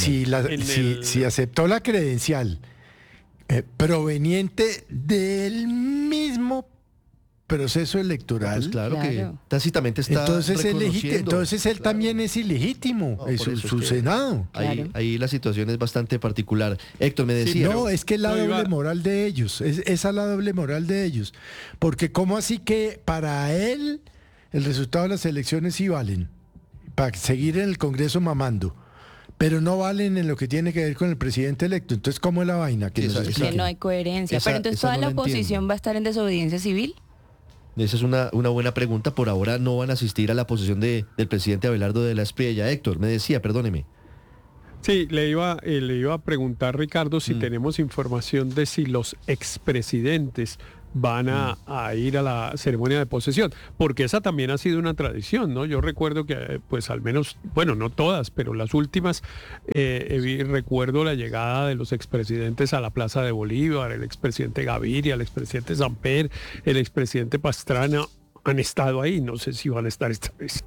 Speaker 18: si aceptó la credencial proveniente del mismo proceso electoral.
Speaker 3: Pues claro que tácitamente está
Speaker 18: entonces él también es ilegítimo, su Senado.
Speaker 3: Ahí la situación es bastante particular. Héctor, me decía.
Speaker 18: No, es que es la doble moral de ellos, esa es la doble moral de ellos. Porque ¿cómo así que para él el resultado de las elecciones sí valen? Para seguir en el Congreso mamando. Pero no valen en lo que tiene que ver con el presidente electo. Entonces, ¿cómo es la vaina?
Speaker 2: Que no hay coherencia. Pero entonces toda la oposición va a estar en desobediencia civil.
Speaker 3: Esa es una buena pregunta. Por ahora no van a asistir a la posesión del presidente Abelardo de la Espriella. Héctor, me decía, perdóneme.
Speaker 19: Sí, le iba a preguntar, Ricardo, si tenemos información de si los expresidentes van a ir a la ceremonia de posesión, porque esa también ha sido una tradición, ¿no? Yo recuerdo que, pues al menos, bueno, no todas, pero las últimas, recuerdo la llegada de los expresidentes a la Plaza de Bolívar, el expresidente Gaviria, el expresidente Samper, el expresidente Pastrana, han estado ahí, no sé si van a estar esta vez.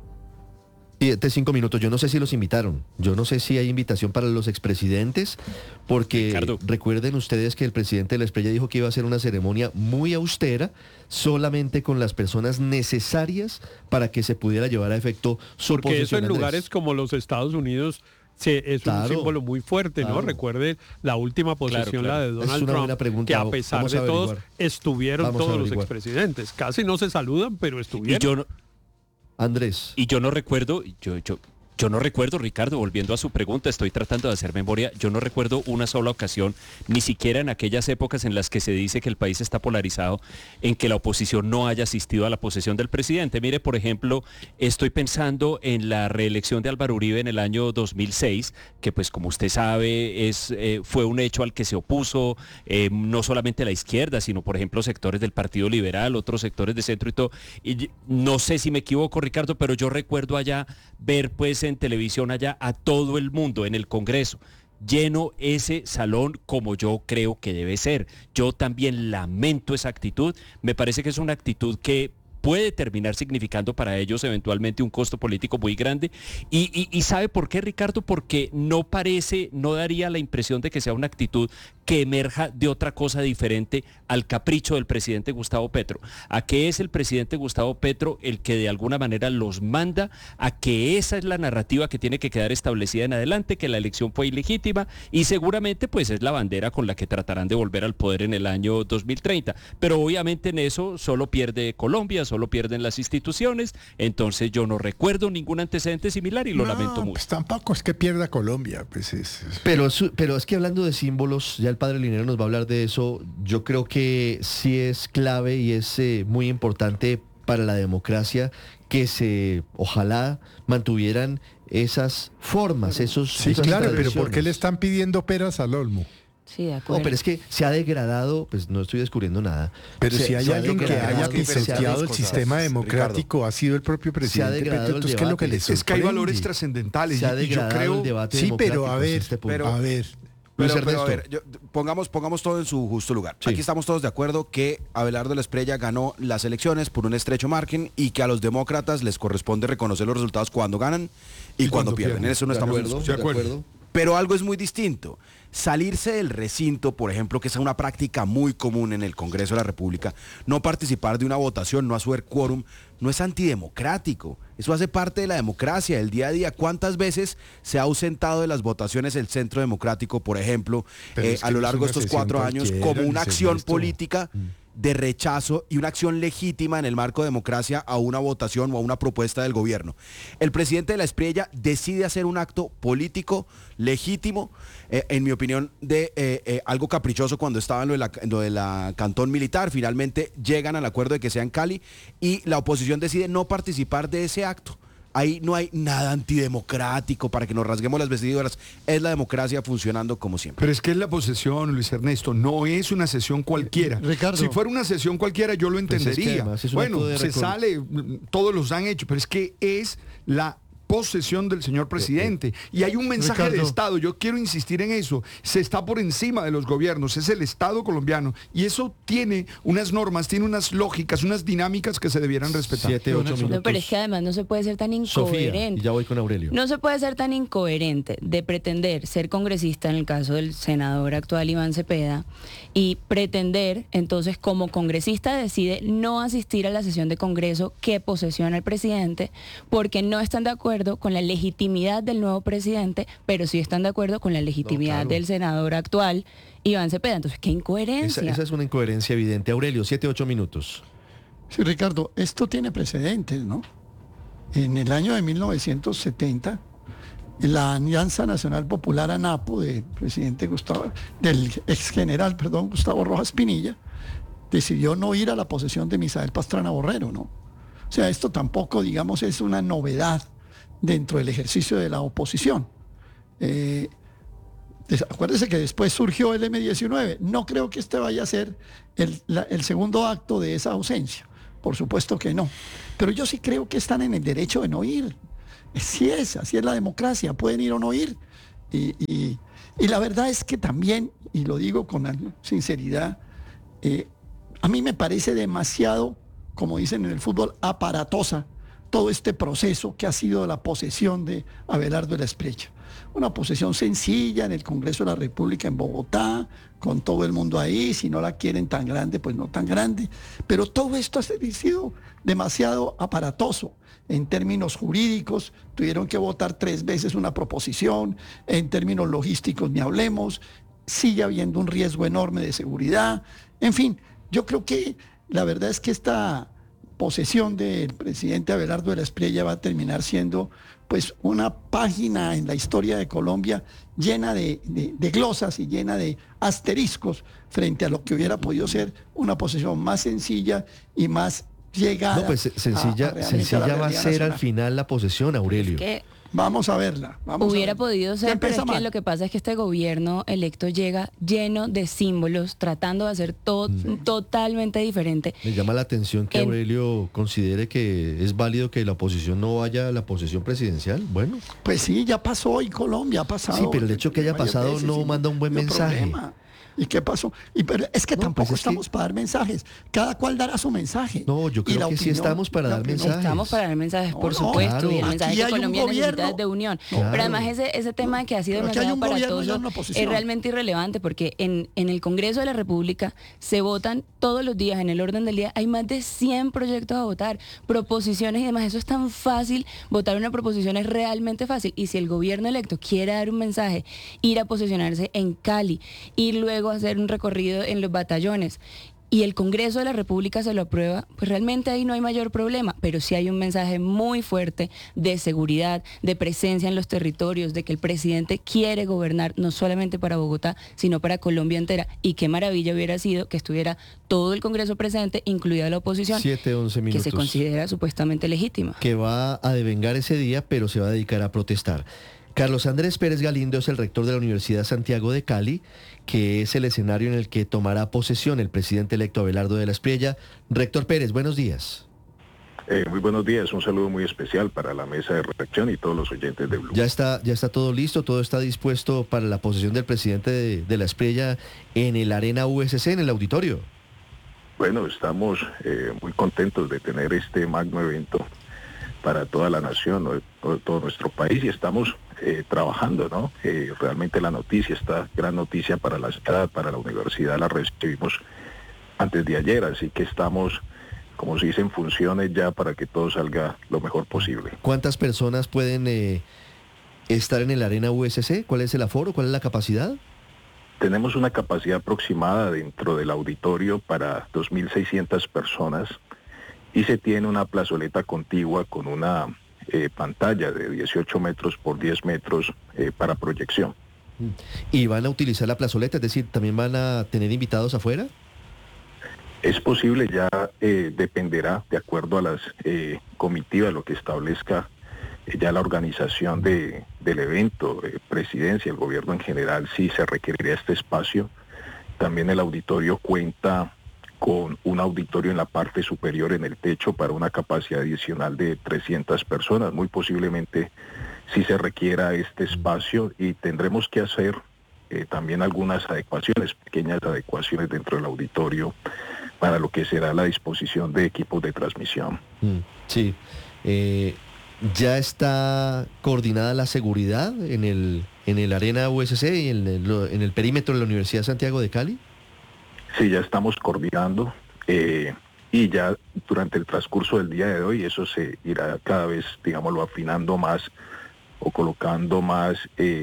Speaker 3: 5 minutos, yo no sé si los invitaron, yo no sé si hay invitación para los expresidentes, porque Ricardo, recuerden ustedes que el presidente de la Espriella dijo que iba a ser una ceremonia muy austera, solamente con las personas necesarias para que se pudiera llevar a efecto su posesión.
Speaker 19: Porque eso en lugares como los Estados Unidos es un símbolo muy fuerte, ¿no? Recuerde la última posesión, la de Donald Trump, que a pesar de todos, estuvieron todos los expresidentes. Casi no se saludan, pero estuvieron.
Speaker 3: Andrés.
Speaker 5: Y yo no recuerdo, yo no recuerdo, Ricardo, volviendo a su pregunta, estoy tratando de hacer memoria, yo no recuerdo una sola ocasión, ni siquiera en aquellas épocas en las que se dice que el país está polarizado, en que la oposición no haya asistido a la posesión del presidente. Mire, por ejemplo, estoy pensando en la reelección de Álvaro Uribe en el año 2006, que pues como usted sabe fue un hecho al que se opuso no solamente la izquierda, sino por ejemplo sectores del Partido Liberal, otros sectores de centro y todo. Y no sé si me equivoco, Ricardo, pero yo recuerdo allá ver pues en televisión allá a todo el mundo en el Congreso, lleno ese salón como yo creo que debe ser. Yo también lamento esa actitud, me parece que es una actitud que puede terminar significando para ellos eventualmente un costo político muy grande. Y ¿sabe por qué, Ricardo? Porque no daría la impresión de que sea una actitud que emerja de otra cosa diferente al capricho del presidente Gustavo Petro. ¿A qué es el presidente Gustavo Petro el que de alguna manera los manda a que esa es la narrativa que tiene que quedar establecida en adelante, que la elección fue ilegítima y seguramente pues es la bandera con la que tratarán de volver al poder en el año 2030? Pero obviamente en eso solo pierde Colombia, solo pierden las instituciones, entonces yo no recuerdo ningún antecedente similar y lo lamento mucho.
Speaker 18: Pues tampoco es que pierda Colombia, pues
Speaker 3: Pero es que hablando de símbolos, ya el padre Linero nos va a hablar de eso, yo creo que sí es clave y es muy importante para la democracia que ojalá mantuvieran esas formas, esas
Speaker 18: claro, pero ¿por qué le están pidiendo peras al olmo?
Speaker 2: Sí, de acuerdo.
Speaker 3: No, pero es que se ha degradado, pues no estoy descubriendo nada.
Speaker 18: Pero si hay alguien que haya pisoteado el sistema democrático, Ricardo, ha sido el propio presidente Petro. Entonces, ¿qué es lo que le sorprende?
Speaker 17: Es que hay valores trascendentales.
Speaker 3: Se ha degradado el debate democrático.
Speaker 6: Pero a ver, pongamos todo en su justo lugar. Sí. Aquí estamos todos de acuerdo que Abelardo de la Espriella ganó las elecciones por un estrecho margen y que a los demócratas les corresponde reconocer los resultados cuando ganan y cuando pierden. En eso no estamos
Speaker 3: de acuerdo.
Speaker 6: Pero algo es muy distinto. Salirse del recinto, por ejemplo, que es una práctica muy común en el Congreso de la República, no participar de una votación, no hacer quórum, no es antidemocrático. Eso hace parte de la democracia, del día a día. ¿Cuántas veces se ha ausentado de las votaciones el Centro Democrático, por ejemplo, a lo largo de estos 4 años, como una acción política de rechazo y una acción legítima en el marco de democracia a una votación o a una propuesta del gobierno? El presidente de la Espriella decide hacer un acto político legítimo, en mi opinión, de algo caprichoso cuando estaba en lo de la Cantón Militar. Finalmente llegan al acuerdo de que sea en Cali y la oposición decide no participar de ese acto. Ahí no hay nada antidemocrático para que nos rasguemos las vestiduras. Es la democracia funcionando como siempre.
Speaker 17: Pero es que es la posesión, Luis Ernesto, no es una sesión cualquiera.
Speaker 18: Ricardo,
Speaker 17: si fuera una sesión cualquiera yo lo entendería.
Speaker 3: Pues es que
Speaker 17: bueno, se sale, todos los han hecho, pero es que es la posesión del señor presidente. Y hay un mensaje de Estado, yo quiero insistir en eso, se está por encima de los gobiernos, es el Estado colombiano. Y eso tiene unas normas, tiene unas lógicas, unas dinámicas que se debieran respetar.
Speaker 3: 7, 8 minutos.
Speaker 2: No, pero es que además no se puede ser tan incoherente.
Speaker 3: Sofía, y ya voy con Aurelio.
Speaker 2: No se puede ser tan incoherente de pretender ser congresista en el caso del senador actual Iván Cepeda y pretender, entonces, como congresista decide no asistir a la sesión de Congreso que posesiona el presidente porque no están de acuerdo con la legitimidad del nuevo presidente, pero sí están de acuerdo con la legitimidad del senador actual Iván Cepeda. Entonces, ¿qué incoherencia?
Speaker 3: Esa es una incoherencia evidente. Aurelio, 7, 8 minutos.
Speaker 4: Sí, Ricardo, esto tiene precedentes, ¿no? En el año de 1970, la Alianza Nacional Popular ANAPO del ex general Gustavo Rojas Pinilla, decidió no ir a la posesión de Misael Pastrana Borrero, ¿no? O sea, esto tampoco, digamos, es una novedad dentro del ejercicio de la oposición. Acuérdese que después surgió el M-19. No creo que este vaya a ser el segundo acto de esa ausencia. Por supuesto que no. Pero yo sí creo que están en el derecho de no ir. Así es la democracia. Pueden ir o no ir. Y la verdad es que también, y lo digo con sinceridad, a mí me parece demasiado, como dicen en el fútbol, aparatosa todo este proceso que ha sido la posesión de Abelardo de la Espriella. Una posesión sencilla en el Congreso de la República en Bogotá, con todo el mundo ahí, si no la quieren tan grande, pues no tan grande. Pero todo esto ha sido demasiado aparatoso. En términos jurídicos, tuvieron que votar 3 veces una proposición, en términos logísticos ni hablemos, sigue habiendo un riesgo enorme de seguridad. En fin, yo creo que la verdad es que esta posesión del presidente Abelardo de la Espriella va a terminar siendo pues una página en la historia de Colombia llena de glosas y llena de asteriscos frente a lo que hubiera podido ser una posesión más sencilla y más llegada.
Speaker 3: No, pues sencilla va a ser al final la posesión, Aurelio.
Speaker 4: Vamos a verla.
Speaker 2: Hubiera podido ser, pero es que lo que pasa es que este gobierno electo llega lleno de símbolos, tratando de hacer todo totalmente diferente.
Speaker 3: Me llama la atención que Aurelio considere que es válido que la oposición no vaya a la posesión presidencial. Bueno.
Speaker 4: Pues sí, ya pasó en Colombia, ha pasado.
Speaker 3: Sí, pero el hecho que haya pasado no manda un buen mensaje.
Speaker 4: Problema. ¿Y qué pasó? Pero es que tampoco estamos para dar mensajes. Cada cual dará su mensaje.
Speaker 3: No, yo creo que sí estamos para dar mensajes.
Speaker 2: Estamos para dar mensajes, por supuesto. Claro. Y el mensaje que Colombia necesita es de unión.
Speaker 3: Claro.
Speaker 2: Pero además ese tema que ha sido demasiado aparatoso es realmente irrelevante porque en el Congreso de la República se votan todos los días, en el orden del día, hay más de 100 proyectos a votar, proposiciones y demás. Eso es tan fácil. Votar una proposición es realmente fácil. Y si el gobierno electo quiere dar un mensaje, ir a posicionarse en Cali, ir luego hacer un recorrido en los batallones y el Congreso de la República se lo aprueba, pues realmente ahí no hay mayor problema, pero sí hay un mensaje muy fuerte de seguridad, de presencia en los territorios, de que el presidente quiere gobernar no solamente para Bogotá, sino para Colombia entera, y qué maravilla hubiera sido que estuviera todo el Congreso presente, incluida la oposición,
Speaker 3: 7, 11 minutos,
Speaker 2: que se considera supuestamente legítima.
Speaker 3: Que va a devengar ese día, pero se va a dedicar a protestar. Carlos Andrés Pérez Galindo es el rector de la Universidad Santiago de Cali, que es el escenario en el que tomará posesión el presidente electo Abelardo de la Espriella. Rector Pérez, buenos días.
Speaker 7: Muy buenos días, un saludo muy especial para la mesa de redacción y todos los oyentes de Blue.
Speaker 3: Ya está todo listo, todo está dispuesto para la posesión del presidente de la Espriella en el Arena USC, en el auditorio.
Speaker 7: Bueno, estamos muy contentos de tener este magno evento para toda la nación, todo nuestro país, y estamos trabajando, ¿no? Realmente la noticia, esta gran noticia para la ciudad, para la universidad, la recibimos antes de ayer, así que estamos, como se dice, en funciones ya para que todo salga lo mejor posible.
Speaker 3: ¿Cuántas personas pueden estar en el Arena USC? ¿Cuál es el aforo? ¿Cuál es la capacidad?
Speaker 7: Tenemos una capacidad aproximada dentro del auditorio para 2.600 personas y se tiene una plazoleta contigua con una pantalla de 18 metros por 10 metros para proyección.
Speaker 3: ¿Y van a utilizar la plazoleta? Es decir, ¿también van a tener invitados afuera?
Speaker 7: Es posible, ya dependerá de acuerdo a las comitivas, lo que establezca ya la organización del evento, presidencia, el gobierno en general, si se requeriría este espacio. También el auditorio cuenta con un auditorio en la parte superior en el techo para una capacidad adicional de 300 personas. Muy posiblemente sí se requiera este espacio y tendremos que hacer también algunas adecuaciones, pequeñas adecuaciones dentro del auditorio para lo que será la disposición de equipos de transmisión.
Speaker 3: Sí. ¿Ya está coordinada la seguridad en el Arena USC y en el perímetro de la Universidad Santiago de Cali?
Speaker 7: Sí, ya estamos coordinando y ya durante el transcurso del día de hoy eso se irá cada vez, digámoslo, afinando más o colocando más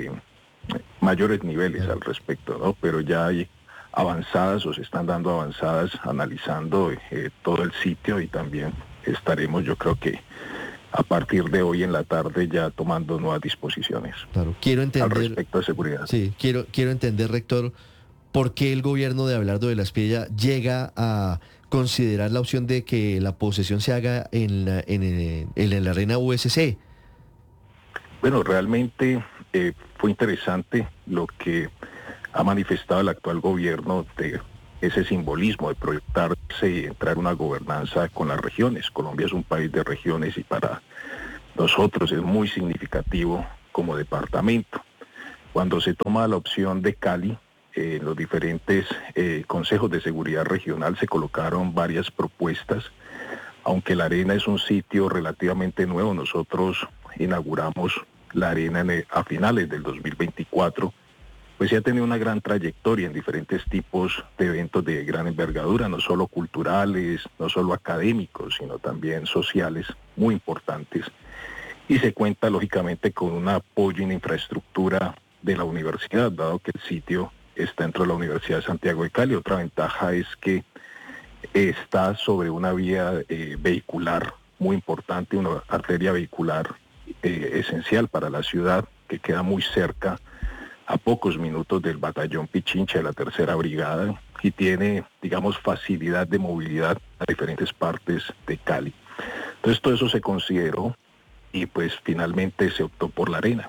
Speaker 7: mayores niveles al respecto, ¿no? Pero ya hay avanzadas o se están dando avanzadas analizando todo el sitio y también estaremos, yo creo que a partir de hoy en la tarde ya tomando nuevas disposiciones.
Speaker 3: Claro, quiero entender
Speaker 7: al respecto de seguridad.
Speaker 3: Sí, quiero entender, rector, por qué el gobierno de Abelardo de la Espriella llega a considerar la opción de que la posesión se haga en la Arena USC.
Speaker 7: Bueno, realmente fue interesante lo que ha manifestado el actual gobierno de ese simbolismo de proyectarse y entrar una gobernanza con las regiones. Colombia es un país de regiones y para nosotros es muy significativo como departamento. Cuando se toma la opción de Cali, los diferentes consejos de seguridad regional se colocaron varias propuestas. Aunque la arena es un sitio relativamente nuevo, nosotros inauguramos la arena a finales del 2024, pues ya ha tenido una gran trayectoria en diferentes tipos de eventos de gran envergadura, no solo culturales, no solo académicos, sino también sociales muy importantes. Y se cuenta lógicamente con un apoyo en infraestructura de la universidad, dado que el sitio está dentro de la Universidad de Santiago de Cali. Otra ventaja es que está sobre una vía vehicular muy importante, una arteria vehicular esencial para la ciudad, que queda muy cerca, a pocos minutos del batallón Pichincha de la Tercera Brigada, y tiene, digamos, facilidad de movilidad a diferentes partes de Cali. Entonces todo eso se consideró y pues finalmente se optó por la arena.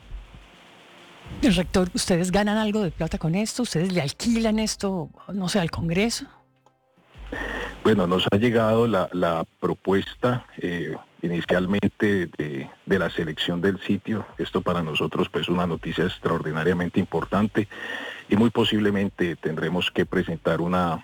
Speaker 11: Rector, ¿ustedes ganan algo de plata con esto? ¿Ustedes le alquilan esto, no sé, al Congreso?
Speaker 7: Bueno, nos ha llegado la propuesta inicialmente de la selección del sitio. Esto para nosotros pues una noticia extraordinariamente importante y muy posiblemente tendremos que presentar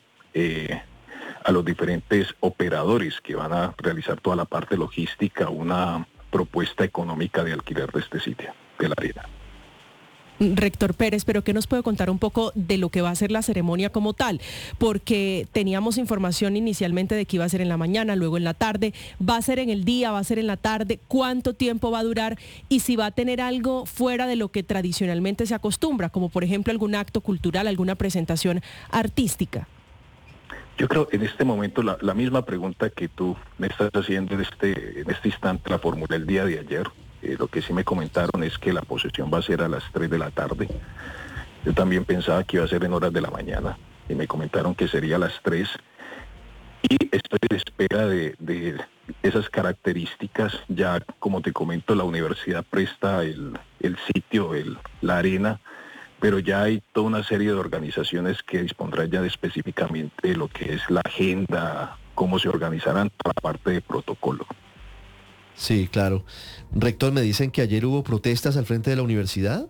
Speaker 7: a los diferentes operadores que van a realizar toda la parte logística una propuesta económica de alquiler de este sitio, de la arena.
Speaker 10: Rector Pérez, pero ¿qué nos puede contar un poco de lo que va a ser la ceremonia como tal? Porque teníamos información inicialmente de que iba a ser en la mañana, luego en la tarde, ¿va a ser en el día, va a ser en la tarde? ¿Cuánto tiempo va a durar? Y si va a tener algo fuera de lo que tradicionalmente se acostumbra, como por ejemplo algún acto cultural, alguna presentación artística.
Speaker 7: Yo creo en este momento la misma pregunta que tú me estás haciendo en este instante la formulé el día de ayer. Lo que sí me comentaron es que la posesión va a ser a las 3 de la tarde. Yo también pensaba que iba a ser en horas de la mañana y me comentaron que sería a las 3. Y estoy en espera de esas características. Ya, como te comento, la universidad presta el sitio, la arena, pero ya hay toda una serie de organizaciones que dispondrán ya de específicamente lo que es la agenda, cómo se organizarán para la parte de protocolo.
Speaker 3: Sí, claro. Rector, me dicen que ayer hubo protestas al frente de la universidad.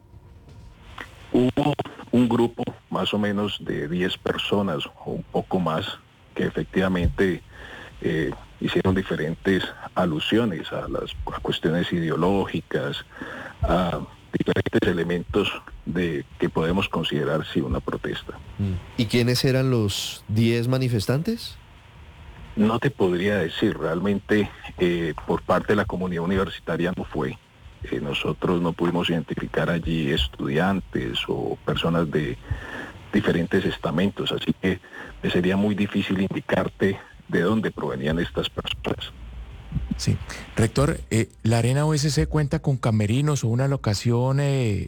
Speaker 7: Hubo un grupo más o menos de 10 personas o un poco más que efectivamente hicieron diferentes alusiones a cuestiones ideológicas, a diferentes elementos que podemos considerar sí una protesta.
Speaker 3: ¿Y quiénes eran los 10 manifestantes?
Speaker 7: No te podría decir, realmente por parte de la comunidad universitaria no fue. Nosotros no pudimos identificar allí estudiantes o personas de diferentes estamentos, así que me sería muy difícil indicarte de dónde provenían estas personas.
Speaker 12: Sí. Rector, ¿la Arena USC cuenta con camerinos o una locación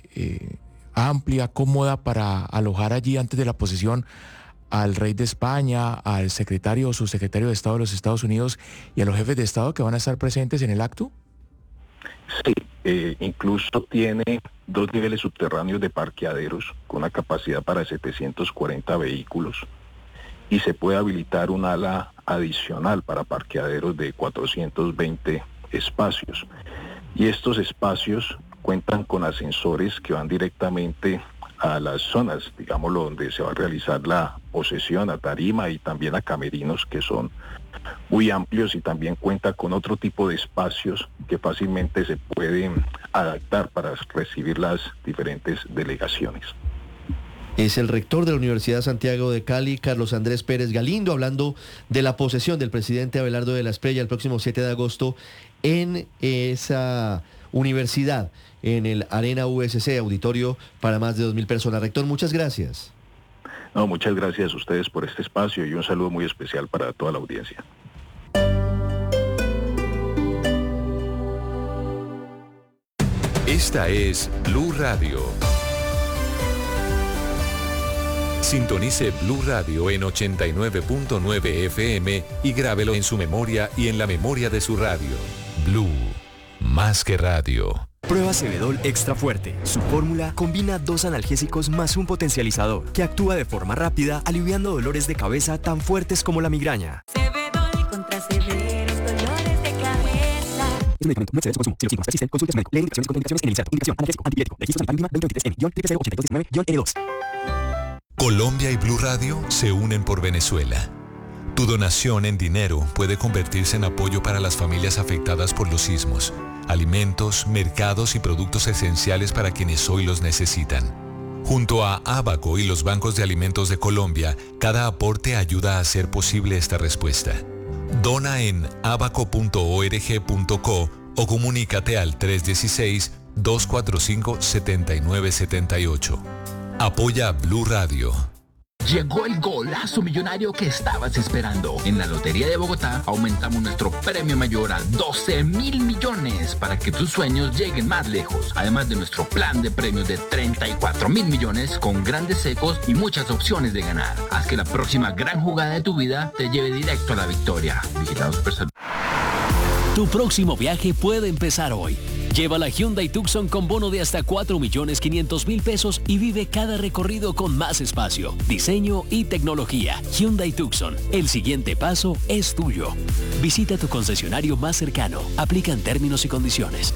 Speaker 12: amplia, cómoda para alojar allí antes de la posesión al rey de España, al secretario o subsecretario de Estado de los Estados Unidos y a los jefes de Estado que van a estar presentes en el acto?
Speaker 7: Sí, incluso tiene 2 niveles subterráneos de parqueaderos con una capacidad para 740 vehículos y se puede habilitar un ala adicional para parqueaderos de 420 espacios. Y estos espacios cuentan con ascensores que van directamente a las zonas, digámoslo, donde se va a realizar la posesión, a tarima y también a camerinos que son muy amplios, y también cuenta con otro tipo de espacios que fácilmente se pueden adaptar para recibir las diferentes delegaciones.
Speaker 3: Es el rector de la Universidad Santiago de Cali, Carlos Andrés Pérez Galindo, hablando de la posesión del presidente Abelardo de la Espriella el próximo 7 de agosto en esa universidad, en el Arena USC, auditorio para más de 2.000 personas. Rector, muchas gracias.
Speaker 7: No, muchas gracias a ustedes por este espacio y un saludo muy especial para toda la audiencia.
Speaker 8: Esta es Blue Radio. Sintonice Blue Radio en 89.9 FM y grábelo en su memoria y en la memoria de su radio. Blue, más que radio.
Speaker 13: Prueba Cebedol Extra Fuerte. Su fórmula combina 2 analgésicos más un potencializador que actúa de forma rápida, aliviando dolores de cabeza tan fuertes como la migraña.
Speaker 15: Cebedol contra severos dolores de cabeza.
Speaker 13: Es un medicamento, no excede su consumo. Si los síntomas persisten, consulte a su médico. Lee indicaciones y contraindicaciones en el inserto. Indicación: analgésico, antibiótico. Registro sanitario mínima 2023N-TPC8219-N2.
Speaker 8: Colombia y Blue Radio se unen por Venezuela. Tu donación en dinero puede convertirse en apoyo para las familias afectadas por los sismos, alimentos, mercados y productos esenciales para quienes hoy los necesitan. Junto a Abaco y los bancos de alimentos de Colombia, cada aporte ayuda a hacer posible esta respuesta. Dona en abaco.org.co o comunícate al 316-245-7978. Apoya Blue Radio.
Speaker 23: Llegó el golazo millonario que estabas esperando. En la Lotería de Bogotá aumentamos nuestro premio mayor a 12.000 millones para que tus sueños lleguen más lejos. Además de nuestro plan de premios de 34.000 millones con grandes secos y muchas opciones de ganar. Haz que la próxima gran jugada de tu vida te lleve directo a la victoria. Vigilado Supersalud.
Speaker 24: Tu próximo viaje puede empezar hoy. Lleva la Hyundai Tucson con bono de hasta 4.500.000 pesos y vive cada recorrido con más espacio, diseño y tecnología. Hyundai Tucson, el siguiente paso es tuyo. Visita tu concesionario más cercano. Aplican términos y condiciones.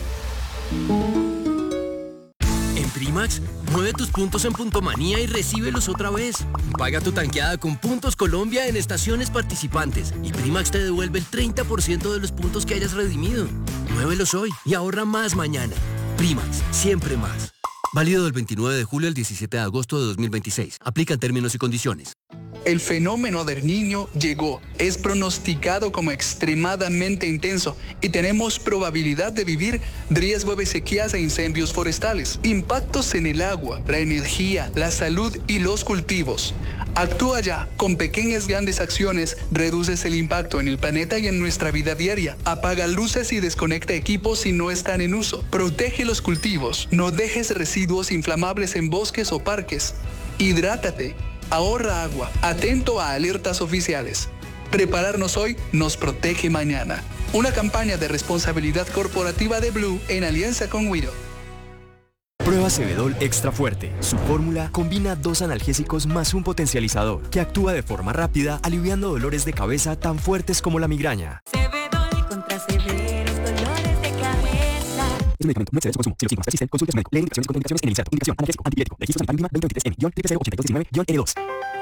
Speaker 25: En Primax, mueve tus puntos en Puntomanía y recíbelos otra vez. Paga tu tanqueada con Puntos Colombia en estaciones participantes y Primax te devuelve el 30% de los puntos que hayas redimido. Muévelos hoy y ahorra más mañana. Primax, siempre más. Válido del 29 de julio al 17 de agosto de 2026. Aplican términos y condiciones.
Speaker 26: El fenómeno del Niño llegó. Es pronosticado como extremadamente intenso y tenemos probabilidad de vivir riesgo de sequías e incendios forestales, impactos en el agua, la energía, la salud y los cultivos. Actúa ya. Con pequeñas grandes acciones reduces el impacto en el planeta y en nuestra vida diaria. Apaga luces y desconecta equipos si no están en uso. Protege los cultivos. No dejes residuos inflamables en bosques o parques. Hidrátate. Ahorra agua. Atento a alertas oficiales. Prepararnos hoy nos protege mañana. Una campaña de responsabilidad corporativa de Blue en alianza con Wido.
Speaker 13: Prueba Cebedol Extra Fuerte. Su fórmula combina 2 analgésicos más un potencializador que actúa de forma rápida, aliviando dolores de cabeza tan fuertes como la migraña.
Speaker 15: Cebedol contra severos dolores de cabeza.
Speaker 13: Es un medicamento, no excede su consumo. Si los síntomas persisten, consulte a su médico. Lee indicaciones y contraindicaciones en el inserto. Indicación: analgésico, antibiótico. Registro sanitario mínima 2023N-TPC8219-N2.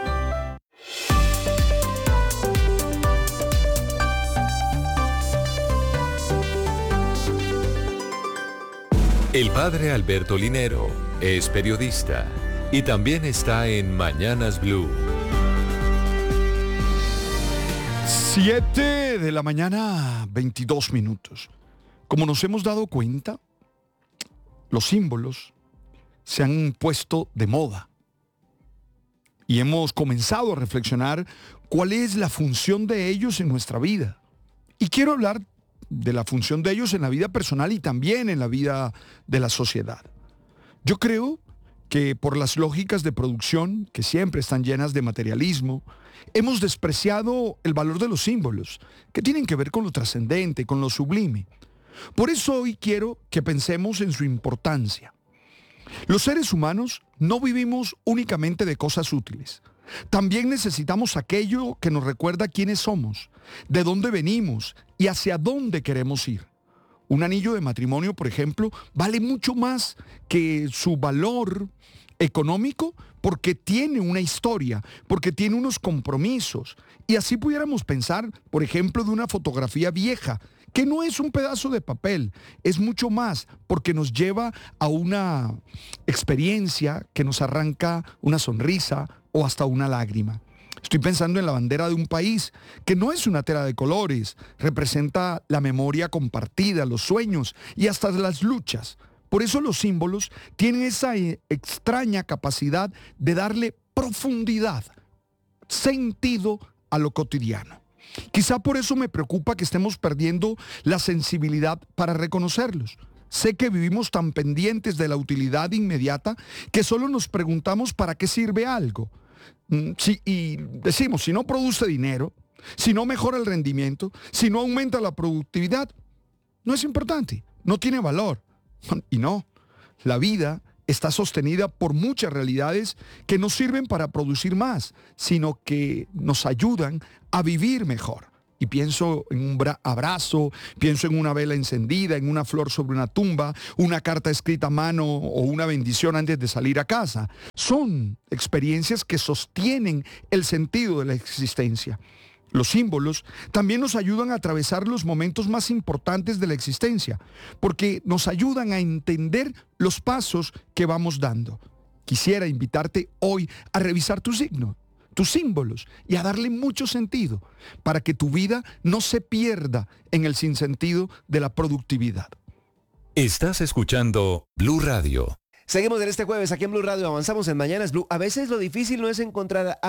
Speaker 8: El padre Alberto Linero es periodista y también está en Mañanas Blue.
Speaker 17: 7 de la mañana, 22 minutos. Como nos hemos dado cuenta, los símbolos se han puesto de moda y hemos comenzado a reflexionar cuál es la función de ellos en nuestra vida. Y quiero hablar de la función de ellos en la vida personal y también en la vida de la sociedad. Yo creo que por las lógicas de producción, que siempre están llenas de materialismo, hemos despreciado el valor de los símbolos, que tienen que ver con lo trascendente, con lo sublime. Por eso hoy quiero que pensemos en su importancia. Los seres humanos no vivimos únicamente de cosas útiles. También necesitamos aquello que nos recuerda quiénes somos, de dónde venimos y hacia dónde queremos ir. Un anillo de matrimonio, por ejemplo, vale mucho más que su valor económico porque tiene una historia, porque tiene unos compromisos. Y así pudiéramos pensar, por ejemplo, de una fotografía vieja, que no es un pedazo de papel, es mucho más porque nos lleva a una experiencia que nos arranca una sonrisa o hasta una lágrima. Estoy pensando en la bandera de un país, que no es una tela de colores, representa la memoria compartida, los sueños y hasta las luchas. Por eso los símbolos tienen esa extraña capacidad de darle profundidad, sentido a lo cotidiano. Quizá por eso me preocupa que estemos perdiendo la sensibilidad para reconocerlos. Sé que vivimos tan pendientes de la utilidad inmediata que solo nos preguntamos para qué sirve algo. Y decimos, si no produce dinero, si no mejora el rendimiento, si no aumenta la productividad, no es importante, no tiene valor. Y no, la vida está sostenida por muchas realidades que no sirven para producir más, sino que nos ayudan a vivir mejor. Y pienso en un abrazo, pienso en una vela encendida, en una flor sobre una tumba, una carta escrita a mano o una bendición antes de salir a casa. Son experiencias que sostienen el sentido de la existencia. Los símbolos también nos ayudan a atravesar los momentos más importantes de la existencia, porque nos ayudan a entender los pasos que vamos dando. Quisiera invitarte hoy a revisar tu signo, tus símbolos y a darle mucho sentido para que tu vida no se pierda en el sinsentido de la productividad.
Speaker 8: Estás escuchando Blue Radio.
Speaker 9: Seguimos en este jueves aquí en Blue Radio, avanzamos en Mañanas Blue. A veces lo difícil no es encontrar